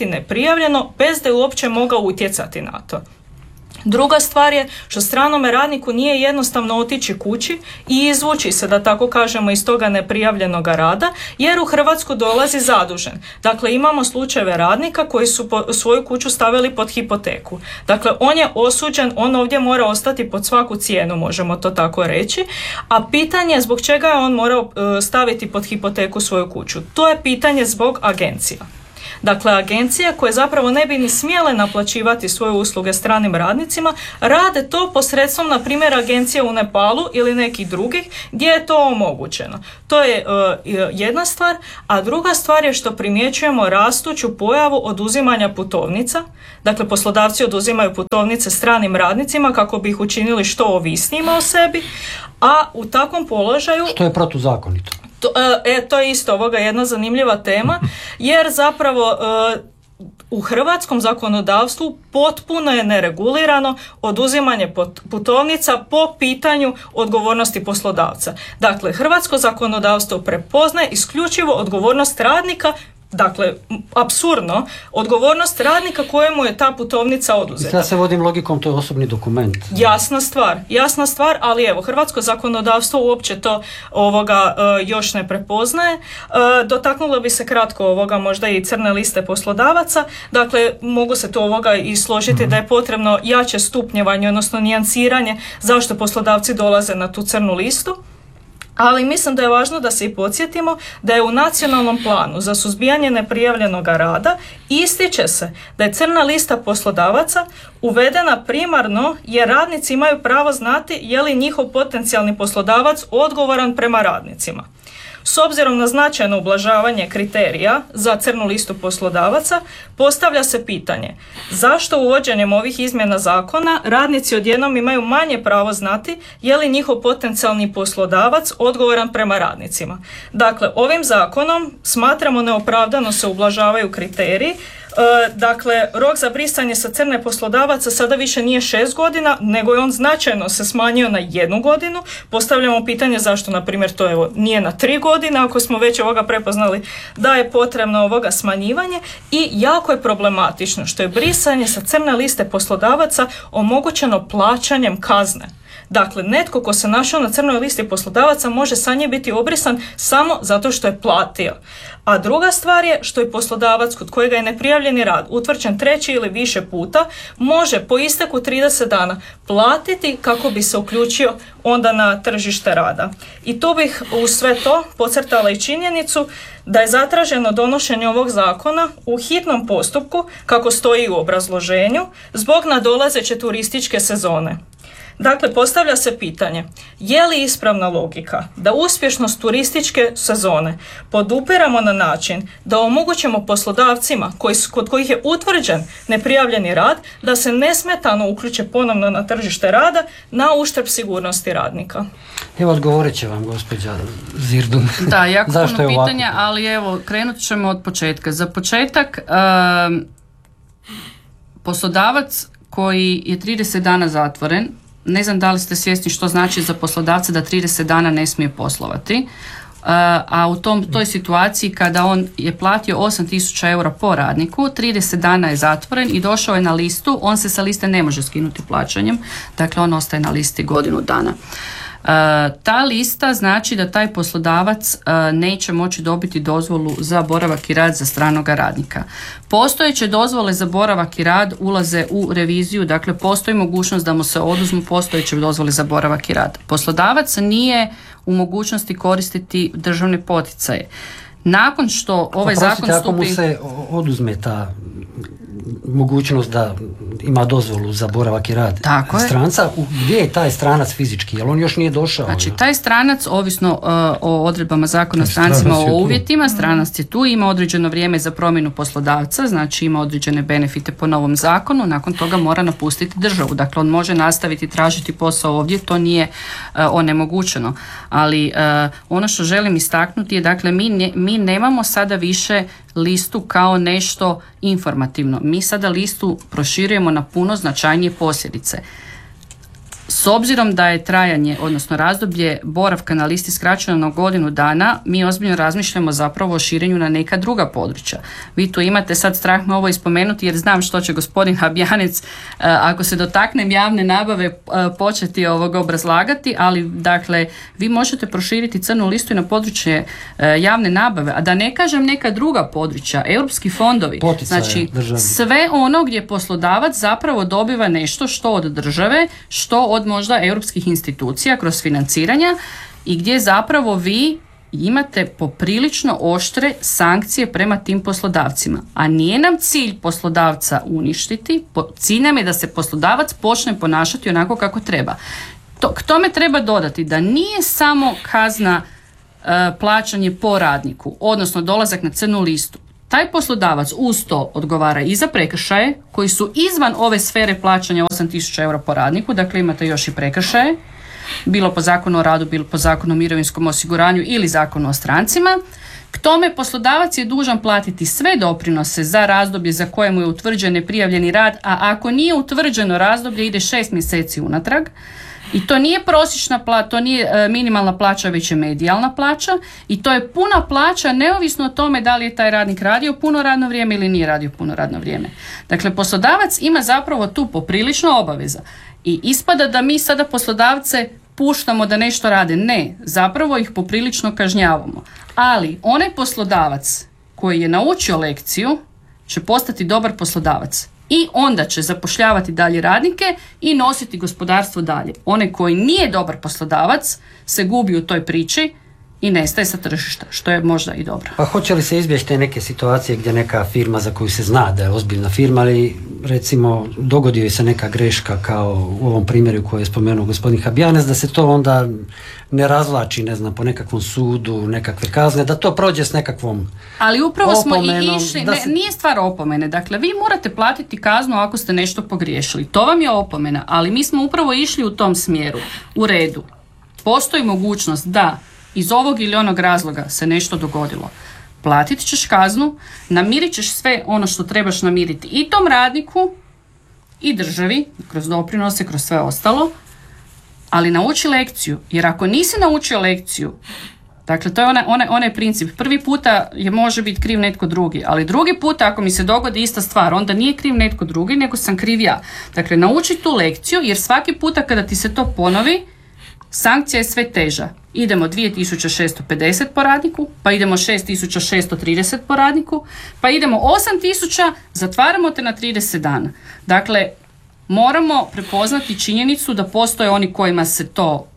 neprijavljeno bez da je uopće mogao utjecati na to. Druga stvar je što stranome radniku nije jednostavno otići kući i izvući se, da tako kažemo, iz toga neprijavljenog rada, jer u Hrvatsku dolazi zadužen. Dakle, imamo slučajeve radnika koji su po, svoju kuću stavili pod hipoteku. Dakle, on je osuđen, on ovdje mora ostati pod svaku cijenu, možemo to tako reći, a pitanje je zbog čega je on morao uh, staviti pod hipoteku svoju kuću. To je pitanje zbog agencija. Dakle, agencije koje zapravo ne bi ni smjele naplaćivati svoje usluge stranim radnicima, rade to posredstvom, na primjer, agencije u Nepalu ili nekih drugih gdje je to omogućeno. To je uh, jedna stvar, a druga stvar je što primjećujemo rastuću pojavu oduzimanja putovnica. Dakle, poslodavci oduzimaju putovnice stranim radnicima kako bi ih učinili što ovisnijima o sebi, a u takvom položaju... Što je protuzakonito. To, e, to je isto ovoga jedna zanimljiva tema, jer zapravo e, u hrvatskom zakonodavstvu potpuno je neregulirano oduzimanje putovnica po pitanju odgovornosti poslodavca. Dakle, hrvatsko zakonodavstvo prepoznaje isključivo odgovornost radnika. Dakle, apsurdno, odgovornost radnika kojemu je ta putovnica oduzeta. Ja se vodim logikom, to je osobni dokument. Jasna stvar, jasna stvar, ali evo, hrvatsko zakonodavstvo uopće to ovoga uh, još ne prepoznaje. Uh, dotaknulo bi se kratko ovoga možda i crne liste poslodavaca. Dakle, mogu se to ovoga i složiti mm-hmm. da je potrebno jače stupnjevanje, odnosno nijansiranje zašto poslodavci dolaze na tu crnu listu. Ali mislim da je važno da se i podsjetimo da je u nacionalnom planu za suzbijanje neprijavljenog rada ističe se da je crna lista poslodavaca uvedena primarno jer radnici imaju pravo znati je li njihov potencijalni poslodavac odgovoran prema radnicima. S obzirom na značajno ublažavanje kriterija za crnu listu poslodavaca, postavlja se pitanje zašto uvođenjem ovih izmjena zakona radnici odjednom imaju manje pravo znati je li njihov potencijalni poslodavac odgovoran prema radnicima. Dakle, ovim zakonom smatramo neopravdano se ublažavaju kriteriji. Dakle, rok za brisanje sa crne poslodavaca sada više nije šest godina, nego je on značajno se smanjio na jednu godinu. Postavljamo pitanje zašto, na primjer, to evo, nije na tri godine, ako smo već ovoga prepoznali da je potrebno ovoga smanjivanje. I jako je problematično što je brisanje sa crne liste poslodavaca omogućeno plaćanjem kazne. Dakle, netko ko se našao na crnoj listi poslodavaca može sa nje biti obrisan samo zato što je platio. A druga stvar je što je poslodavac kod kojega je neprijavljeni rad utvrđen treći ili više puta može po isteku trideset dana platiti kako bi se uključio onda na tržište rada. I tu bih uz sve to podcrtala i činjenicu da je zatraženo donošenje ovog zakona u hitnom postupku, kako stoji u obrazloženju, zbog nadolazeće turističke sezone. Dakle, postavlja se pitanje, je li ispravna logika da uspješnost turističke sezone podupiramo na način da omogućimo poslodavcima koji, kod kojih je utvrđen neprijavljeni rad da se nesmetano uključe ponovno na tržište rada na uštrb sigurnosti radnika? Evo, odgovorit će vam gospođa Zirdun. Da, jako Zašto puno je pitanja, ali evo, krenut ćemo od početka. Za početak, um, poslodavac koji je trideset dana zatvoren, ne znam da li ste svjesni što znači za poslodavca da trideset dana ne smije poslovati, a u tom, toj situaciji kada on je platio osam tisuća eura po radniku, trideset dana je zatvoren i došao je na listu, on se sa liste ne može skinuti plaćanjem, dakle on ostaje na listi godinu dana. Uh, ta lista znači da taj poslodavac uh, neće moći dobiti dozvolu za boravak i rad za stranoga radnika. Postojeće dozvole za boravak i rad ulaze u reviziju, dakle postoji mogućnost da mu se oduzmu postojeće dozvole za boravak i rad. Poslodavac nije u mogućnosti koristiti državne poticaje. Nakon što ovaj Oprostite, zakon ako mu stupi... se oduzme ta mogućnost da ima dozvolu za boravak i rad Tako stranca, je. Gdje je taj stranac fizički? Jer on još nije došao. Znači, taj stranac, ovisno uh, o odredbama zakona o strancima, o uvjetima, stranac je tu, ima određeno vrijeme za promjenu poslodavca, znači ima određene benefite po novom zakonu, nakon toga mora napustiti državu. Dakle, on može nastaviti tražiti posao ovdje, to nije uh, onemogućeno. Ali uh, ono što želim istaknuti je, dakle, mi, ne, mi nemamo sada više listu kao nešto informativno. Mi sada listu proširujemo na puno značajnije posljedice. S obzirom da je trajanje, odnosno razdoblje boravka na listi skraćeno na godinu dana, mi ozbiljno razmišljamo zapravo o širenju na neka druga područja. Vi tu imate, sad strah me ovo ispomenuti jer znam što će gospodin Habjanec, ako se dotaknem javne nabave, početi ovog obrazlagati, ali dakle, vi možete proširiti crnu listu i na područje javne nabave, a da ne kažem neka druga područja, europski fondovi, poticaje, znači državni. Sve ono gdje poslodavac zapravo dobiva nešto što od države, što od možda europskih institucija kroz financiranja i gdje zapravo vi imate poprilično oštre sankcije prema tim poslodavcima. A nije nam cilj poslodavca uništiti, cilj nam je da se poslodavac počne ponašati onako kako treba. To, k tome treba dodati da nije samo kazna e, plaćanje po radniku, odnosno dolazak na crnu listu. Taj poslodavac uz to odgovara i za prekršaje koji su izvan ove sfere plaćanja osam tisuća eura po radniku, dakle imate još i prekršaje, bilo po zakonu o radu, bilo po zakonu o mirovinskom osiguranju ili zakonu o strancima. K tome poslodavac je dužan platiti sve doprinose za razdoblje za koje mu je utvrđen neprijavljeni rad, a ako nije utvrđeno razdoblje ide šest mjeseci unatrag. I to nije prosječna plaća, to nije e, minimalna plaća, već je medijalna plaća i to je puna plaća neovisno o tome da li je taj radnik radio puno radno vrijeme ili nije radio puno radno vrijeme. Dakle, poslodavac ima zapravo tu poprilično obaveza i ispada da mi sada poslodavce puštamo da nešto rade. Ne, zapravo ih poprilično kažnjavamo. Ali onaj poslodavac koji je naučio lekciju će postati dobar poslodavac. I onda će zapošljavati dalje radnike i nositi gospodarstvo dalje. Onaj koji nije dobar poslodavac se gubi u toj priči i nestaje sa tržišta, što je možda i dobro. Pa hoće li se izbjeći te neke situacije gdje neka firma za koju se zna da je ozbiljna firma, ali recimo dogodio je se neka greška kao u ovom primjeru koji je spomenuo gospodin Habjanec, da se to onda ne razvlači, ne znam, po nekakvom sudu, nekakve kazne, da to prođe s nekakvom Ali upravo smo opomenom, i išli, da ne, se... nije stvar opomene, dakle vi morate platiti kaznu ako ste nešto pogriješili, to vam je opomena, ali mi smo upravo išli u tom smjeru, u redu. Postoji mogućnost da iz ovog ili onog razloga se nešto dogodilo. Platit ćeš kaznu, namirit ćeš sve ono što trebaš namiriti i tom radniku i državi, kroz doprinose, kroz sve ostalo, ali nauči lekciju, jer ako nisi naučio lekciju, dakle to je onaj, onaj, onaj princip, prvi puta je može biti kriv netko drugi, ali drugi puta ako mi se dogodi ista stvar, onda nije kriv netko drugi, nego sam kriv ja. Dakle, nauči tu lekciju, jer svaki puta kada ti se to ponovi, sankcija je sve teža. Idemo dvije tisuće šesto pedeset po radniku, pa idemo šest tisuća šesto trideset po radniku, pa idemo osam tisuća, zatvaramo te na trideset dana. Dakle, moramo prepoznati činjenicu da postoje oni kojima se to,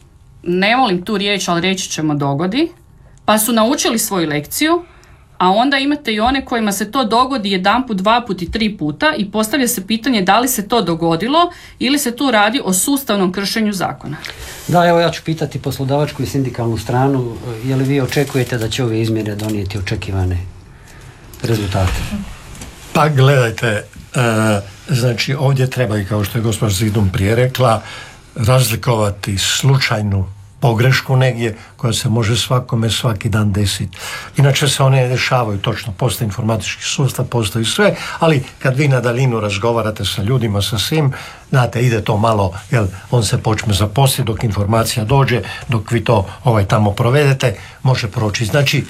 ne volim tu riječ, ali reći ćemo dogodi, pa su naučili svoju lekciju, a onda imate i one kojima se to dogodi jedanput, dva put i tri puta i postavlja se pitanje da li se to dogodilo ili se tu radi o sustavnom kršenju zakona. Da, evo ja ću pitati poslodavačku i sindikalnu stranu, je li vi očekujete da će ove izmjene donijeti očekivane rezultate? Pa gledajte, e, znači ovdje treba i kao što je gospođa Zidun prije rekla, razlikovati slučajnu pogrešku negdje koja se može svakome svaki dan desiti. Inače se one dešavaju, točno, postoji informatički sustav, postoji sve, ali kad vi na daljinu razgovarate sa ljudima, sa svim, znate, ide to malo, jel, on se počne zaposliti dok informacija dođe, dok vi to ovaj tamo provedete, može proći. Znači,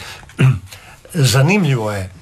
zanimljivo je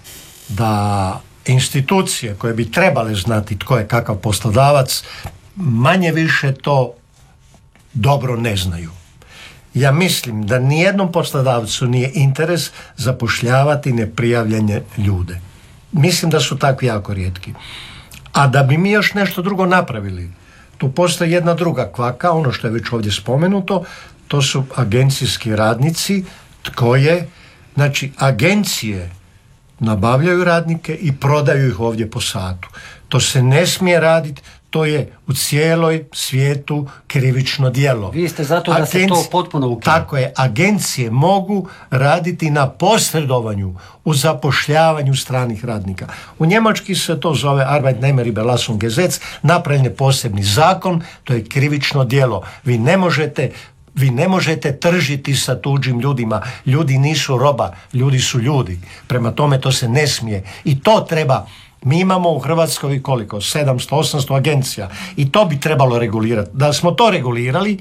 da institucije koje bi trebale znati tko je kakav poslodavac, manje više to dobro ne znaju. Ja mislim da nijednom poslodavcu nije interes zapošljavati neprijavljene ljude. Mislim da su takvi jako rijetki. A da bi mi još nešto drugo napravili, tu postoji jedna druga kvaka, ono što je već ovdje spomenuto, to su agencijski radnici, koje, znači agencije nabavljaju radnike i prodaju ih ovdje po satu. To se ne smije raditi, to je u cijeloj svijetu krivično djelo. Vi ste zato da se to potpuno ukine. Tako je, agencije mogu raditi na posredovanju u zapošljavanju stranih radnika. U njemački se to zove Arbeitnehmerüberlassungsgesetz, napravljen je posebni zakon, to je krivično djelo. Vi ne možete Vi ne možete tržiti sa tuđim ljudima. Ljudi nisu roba, ljudi su ljudi. Prema tome to se ne smije. I to treba Mi imamo u Hrvatskoj koliko? sedamsto osamsto agencija i to bi trebalo regulirati. Da smo to regulirali,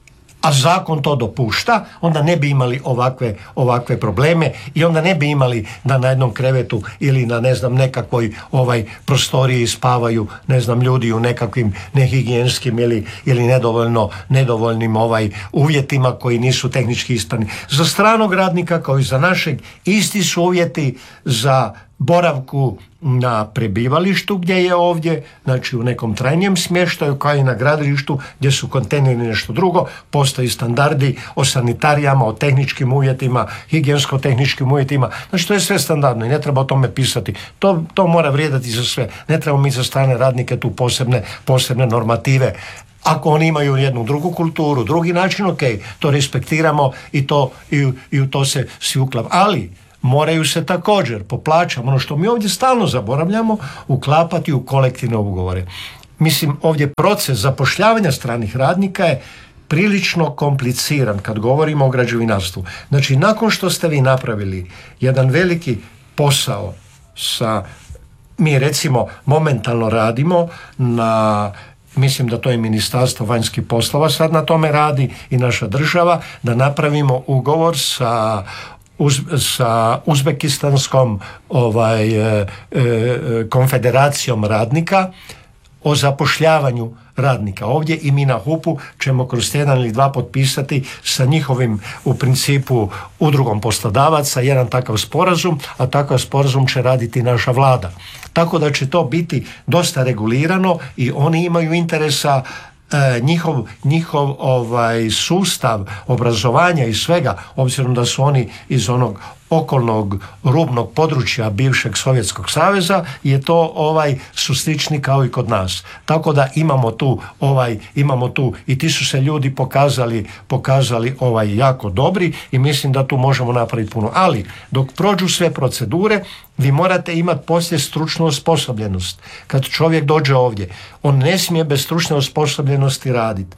a zakon to dopušta, onda ne bi imali ovakve, ovakve probleme i onda ne bi imali da na jednom krevetu ili na ne znam nekakvoj ovaj prostoriji spavaju ne znam ljudi u nekakvim nehigijenskim ili, ili nedovoljno, nedovoljnim ovaj uvjetima koji nisu tehnički ispravni. Za stranog radnika kao i za našeg isti su uvjeti za boravku na prebivalištu gdje je ovdje, znači u nekom trajnijem smještaju, kao i na gradilištu gdje su kontejneri nešto drugo, postoji standardi o sanitarijama, o tehničkim uvjetima, higijensko-tehničkim uvjetima, znači to je sve standardno i ne treba o tome pisati. To, to mora vrijedati za sve. Ne trebamo mi za strane radnike tu posebne, posebne normative. Ako oni imaju jednu drugu kulturu, drugi način, ok, to respektiramo i, to, i, i u to se svi uklap. Ali moraju se također po plaćama, ono što mi ovdje stalno zaboravljamo, uklapati u kolektivne ugovore. Mislim, ovdje proces zapošljavanja stranih radnika je prilično kompliciran kad govorimo o građevinarstvu. Znači, nakon što ste vi napravili jedan veliki posao sa, mi recimo momentalno radimo na, mislim da to je Ministarstvo vanjskih poslova sad na tome radi i naša država, da napravimo ugovor sa Uz, sa Uzbekistanskom ovaj, e, e, konfederacijom radnika o zapošljavanju radnika ovdje i mi na H U P-u ćemo kroz tjedan ili dva potpisati sa njihovim u principu udrugom poslodavaca jedan takav sporazum, a takav sporazum će raditi naša vlada. Tako da će to biti dosta regulirano i oni imaju interesa. Njihov, njihov ovaj sustav obrazovanja i svega, obzirom da su oni iz onog okolnog rubnog područja bivšeg Sovjetskog saveza, je to ovaj su slični kao i kod nas. Tako da imamo tu ovaj imamo tu i ti su se ljudi pokazali pokazali ovaj jako dobri i mislim da tu možemo napraviti puno. Ali dok prođu sve procedure, vi morate imati poslije stručnu osposobljenost. Kad čovjek dođe ovdje, on ne smije bez stručne osposobljenosti raditi.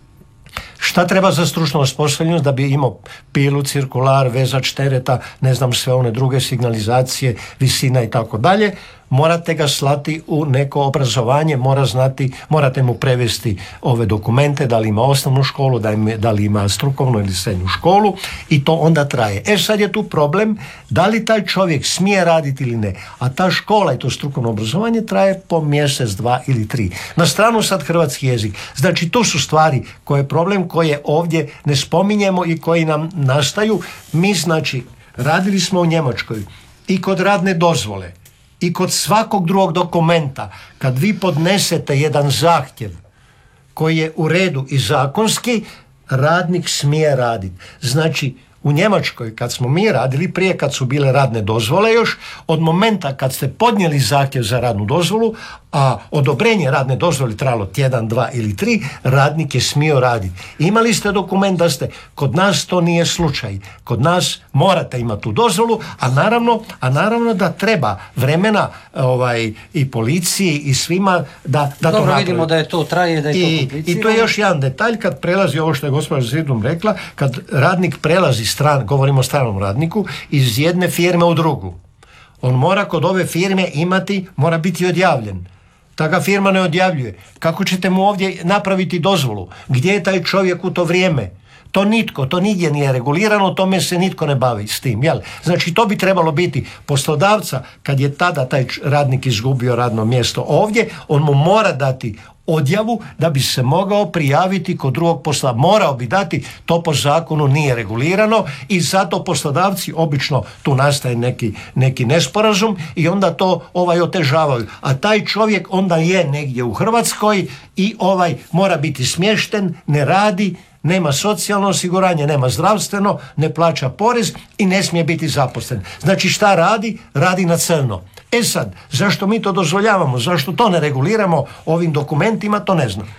Šta treba za stručnu osposobljenost da bi imao pilu, cirkular, vezač tereta, ne znam sve one druge signalizacije, visina i tako dalje? Morate ga slati u neko obrazovanje, mora znati, morate mu prevesti ove dokumente, da li ima osnovnu školu, da, im, da li ima strukovnu ili srednju školu i to onda traje. E sad je tu problem, da li taj čovjek smije raditi ili ne, a ta škola i to strukovno obrazovanje traje po mjesec, dva ili tri. Na stranu sad hrvatski jezik. Znači to su stvari koje je problem koje ovdje ne spominjemo i koji nam nastaju. Mi znači radili smo u Njemačkoj i kod radne dozvole i kod svakog drugog dokumenta, kad vi podnesete jedan zahtjev koji je u redu i zakonski, radnik smije raditi. Znači, u Njemačkoj, kad smo mi radili, prije kad su bile radne dozvole još, od momenta kad ste podnijeli zahtjev za radnu dozvolu, a odobrenje radne dozvole trajalo tjedan, dva ili tri, radnik je smio raditi. Imali ste dokument da ste, kod nas to nije slučaj. Kod nas morate imati tu dozvolu, a naravno, a naravno da treba vremena ovaj, i policiji i svima da, da Dobro, to napravi. vidimo da je to traje, da je to I, komplicirano. I to je još jedan detalj, kad prelazi ovo što je gospođa Zidum rekla, kad radnik prelazi stran, govorimo o stranom radniku, iz jedne firme u drugu. On mora kod ove firme imati, mora biti odjavljen. Ta ga firma ne odjavljuje. Kako ćete mu ovdje napraviti dozvolu? Gdje je taj čovjek u to vrijeme? To nitko, to nigdje nije regulirano, tome se nitko ne bavi s tim. Jel? Znači to bi trebalo biti poslodavca, kad je tada taj radnik izgubio radno mjesto ovdje, on mu mora dati odjavu da bi se mogao prijaviti kod drugog poslodavca. Morao bi dati, to po zakonu nije regulirano i zato poslodavci obično tu nastaje neki, neki nesporazum i onda to ovaj otežavaju. A taj čovjek onda je negdje u Hrvatskoj i ovaj mora biti smješten, ne radi, nema socijalno osiguranje, nema zdravstveno, ne plaća porez i ne smije biti zaposlen. Znači šta radi? Radi na crno. E sad, zašto mi to dozvoljavamo? Zašto to ne reguliramo ovim dokumentima? To ne znam.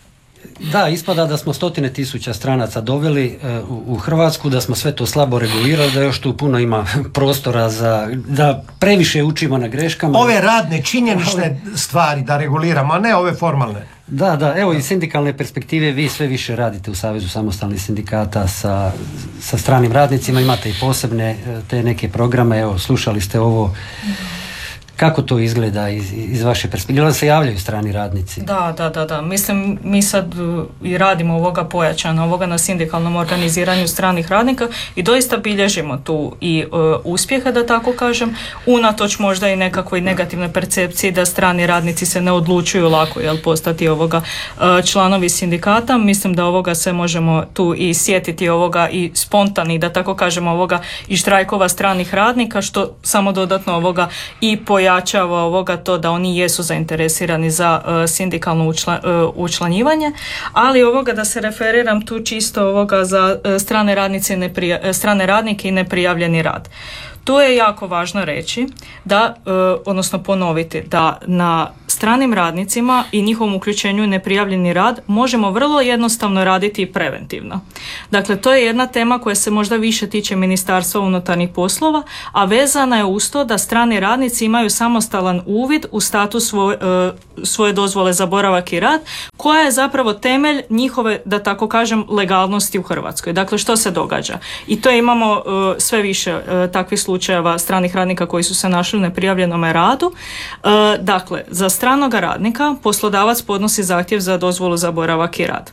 Da, ispada da smo stotine tisuća stranaca doveli uh, u, u Hrvatsku, da smo sve to slabo regulirali, da još tu puno ima prostora za, da previše učimo na greškama. Ove radne, činjenične stvari da reguliramo, a ne ove formalne. Da, da, evo iz sindikalne perspektive vi sve više radite u Savezu samostalnih sindikata sa, sa stranim radnicima, imate i posebne te neke programe, evo slušali ste ovo Kako to izgleda iz, iz vaše perspektive? Ili se javljaju strani radnici? Da, da, da, da. Mislim, mi sad uh, i radimo ovoga pojačana, ovoga na sindikalnom organiziranju stranih radnika i doista bilježimo tu i uh, uspjehe, da tako kažem, unatoč možda i nekakvoj negativnoj percepciji da strani radnici se ne odlučuju lako jel, postati ovoga uh, članovi sindikata. Mislim da ovoga se možemo tu i sjetiti ovoga i spontani, da tako kažemo, ovoga i štrajkova stranih radnika, što samo dodatno ovoga i pojačava ovoga to da oni jesu zainteresirani za uh, sindikalno učla, uh, učlanjivanje, ali ovoga da se referiram tu čisto ovoga za uh, strane radnice i neprija, uh, strane radnike i neprijavljeni rad. Tu je jako važno reći da, uh, odnosno ponoviti, da na stranim radnicima i njihovom uključenju u neprijavljeni rad možemo vrlo jednostavno raditi i preventivno. Dakle, to je jedna tema koja se možda više tiče Ministarstva unutarnjih poslova, a vezana je uz to da strani radnici imaju samostalan uvid u status svoje, uh, svoje dozvole za boravak i rad, koja je zapravo temelj njihove, da tako kažem, legalnosti u Hrvatskoj. Dakle, što se događa? I to imamo uh, sve više uh, takvih slučajeva stranih radnika koji su se našli u neprijavljenom radu. Uh, dakle, za stranoga radnika poslodavac podnosi zahtjev za dozvolu za boravak i rad.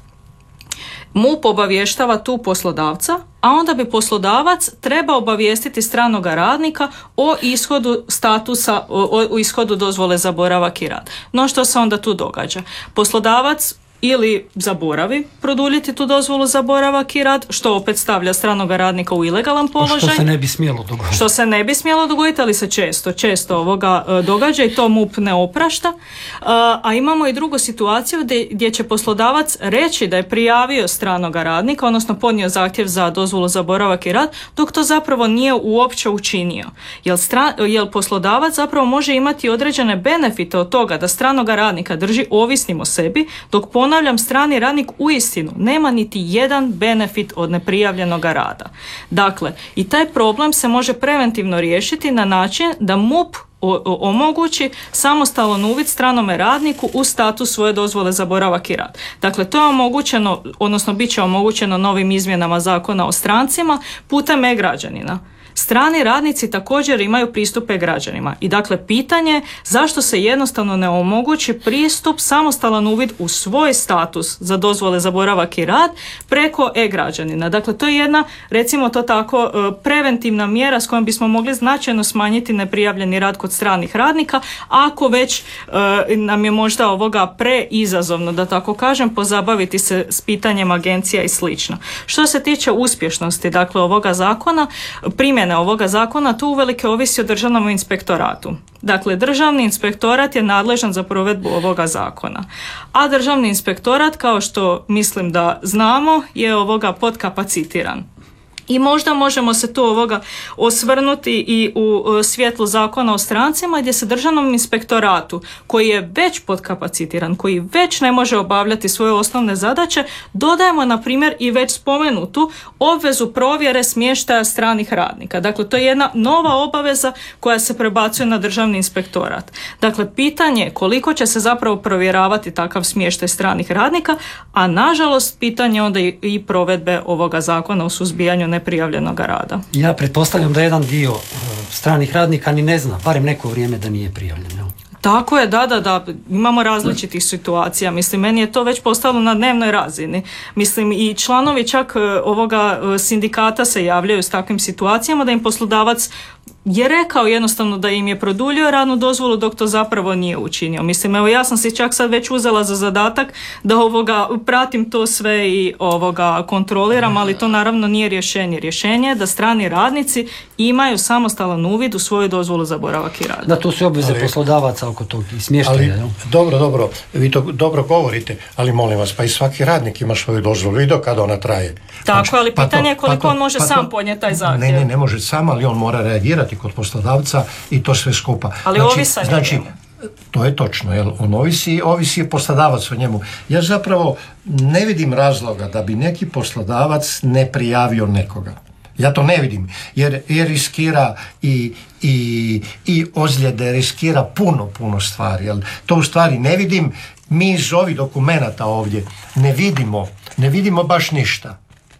M U P obavještava tu poslodavca, a onda bi poslodavac treba obavijestiti stranoga radnika o ishodu statusa, o, o ishodu dozvole za boravak i rad. No što se onda tu događa? Poslodavac ili zaboravi produljiti tu dozvolu za boravak i rad, što opet stavlja stranoga radnika u ilegalan položaj. Što se ne bi smjelo dogoditi. Što se ne bi smjelo dogoditi, ali se često, često ovoga uh, događa i to M U P ne oprašta. Uh, a imamo i drugu situaciju gdje, gdje će poslodavac reći da je prijavio stranoga radnika, odnosno podnio zahtjev za dozvolu za boravak i rad, dok to zapravo nije uopće učinio. Jer, stra, jer poslodavac zapravo može imati određene benefite od toga da stranoga radnika drži ovisnim o sebi, dok ponavljam, strani radnik uistinu nema niti jedan benefit od neprijavljenog rada. Dakle, i taj problem se može preventivno riješiti na način da M U P omogući samostalan uvid stranome radniku u status svoje dozvole za boravak i rad. Dakle, to je omogućeno, odnosno bit će omogućeno novim izmjenama Zakona o strancima putem e-građanina. Strani radnici također imaju pristupe građanima i dakle pitanje zašto se jednostavno ne omogući pristup, samostalan uvid u svoj status za dozvole za boravak i rad preko e-građanina. Dakle, to je jedna, recimo to tako, preventivna mjera s kojom bismo mogli značajno smanjiti neprijavljeni rad kod stranih radnika, ako već e, nam je možda ovoga preizazovno, da tako kažem, pozabaviti se s pitanjem agencija i slično. Što se tiče uspješnosti, dakle, ovoga zakona, primjene ovoga zakona, tu uvelike ovisi o Državnom inspektoratu. Dakle, Državni inspektorat je nadležan za provedbu ovoga zakona. A Državni inspektorat, kao što mislim da znamo, je ovoga podkapacitiran. I možda možemo se tu ovoga osvrnuti i u svjetlu Zakona o strancima, gdje se Državnom inspektoratu, koji je već podkapacitiran, koji već ne može obavljati svoje osnovne zadaće, dodajemo na primjer i već spomenutu obvezu provjere smještaja stranih radnika. Dakle, to je jedna nova obaveza koja se prebacuje na Državni inspektorat. Dakle, pitanje je koliko će se zapravo provjeravati takav smještaj stranih radnika, a nažalost pitanje onda i provedbe ovoga Zakona o suzbijanju neprijavljenog rada. Ja pretpostavljam da jedan dio uh, stranih radnika ni ne zna, barem neko vrijeme da nije prijavljen. Jel? Tako je, da, da, da. Imamo različitih situacija. Mislim, meni je to već postalo na dnevnoj razini. Mislim, i članovi čak uh, ovoga uh, sindikata se javljaju s takvim situacijama da im poslodavac je rekao jednostavno da im je produljio radnu dozvolu dok to zapravo nije učinio. Mislim, evo ja sam si čak sad već uzela za zadatak da ovoga pratim to sve i ovoga kontroliram, ali to naravno nije rješenje. Rješenje je da strani radnici imaju samostalan uvid u svoju dozvolu za boravak i rad. Da, to su obveze ali, poslodavaca oko tog i smještaja. Ali, dobro, dobro, vi to dobro govorite, ali molim vas, pa i svaki radnik ima svoju dozvolu i do kada ona traje. Tako, znači, ali pitanje je pa koliko pa to, on može pa sam to, podnijeti taj zahtjev. Ne, ne, ne može sam, ali on mora reagirati kod poslodavca i to sve skupa. Ali znači, ovisan je znači, to je točno, jel? On ovisi, ovisi poslodavac o njemu. Ja zapravo ne vidim razloga da bi neki poslodavac ne prijavio nekoga. Ja to ne vidim, jer, jer riskira i, i, i ozljede, riskira puno, puno stvari. Jel? To u stvari ne vidim. Mi iz ovih dokumenata ovdje ne vidimo, ne vidimo baš ništa.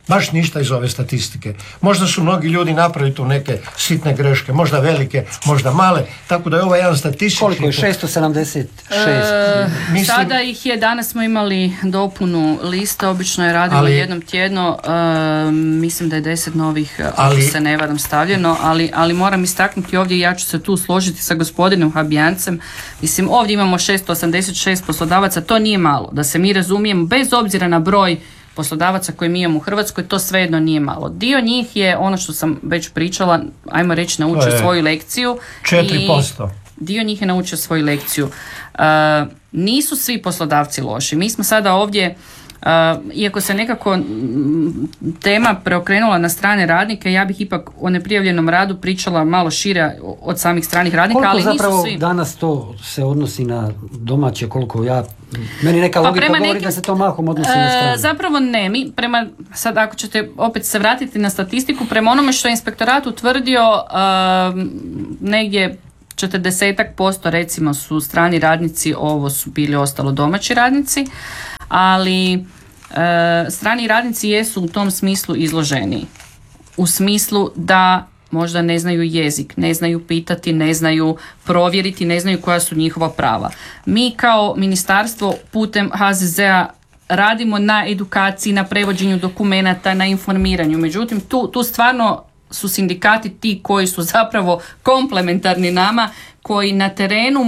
baš ništa iz ove statistike. Možda su mnogi ljudi napravili tu neke sitne greške, možda velike, možda male, tako da je ovo jedan statistički... Koliko je? šesto sedamdeset šest? E, Mislim... Sada ih je, danas smo imali dopunu liste, obično je radimo ali, jednom tjedno, e, mislim da je deset novih, ali, ako se ne varam, stavljeno, ali, ali moram istaknuti ovdje, ja ću se tu složiti sa gospodinom Habijancem, mislim ovdje imamo šesto osamdeset šest poslodavaca, to nije malo, da se mi razumijemo, bez obzira na broj poslodavaca koje mi imamo u Hrvatskoj, to svejedno nije malo. Dio njih je, ono što sam već pričala, ajmo reći, naučio svoju lekciju. četiri posto. I dio njih je naučio svoju lekciju. Uh, nisu svi poslodavci loši. Mi smo sada ovdje, uh, iako se nekako tema preokrenula na strane radnike, ja bih ipak o neprijavljenom radu pričala malo šire od samih stranih radnika, koliko ali nisu zapravo svi. Danas to se odnosi na domaće, koliko ja... Meni neka pa logika govori nekim, da se to mahom odnosi na strane. E, zapravo ne, mi prema, sad ako ćete opet se vratiti na statistiku, prema onome što je inspektorat utvrdio, uh, negdje četrdesetak posto recimo su strani radnici, ovo su bili ostalo domaći radnici, ali e, strani radnici jesu u tom smislu izloženiji. U smislu da možda ne znaju jezik, ne znaju pitati, ne znaju provjeriti, ne znaju koja su njihova prava. Mi kao ministarstvo putem H Z Z-a radimo na edukaciji, na prevođenju dokumenata, na informiranju. Međutim, tu, tu stvarno su sindikati ti koji su zapravo komplementarni nama, koji na terenu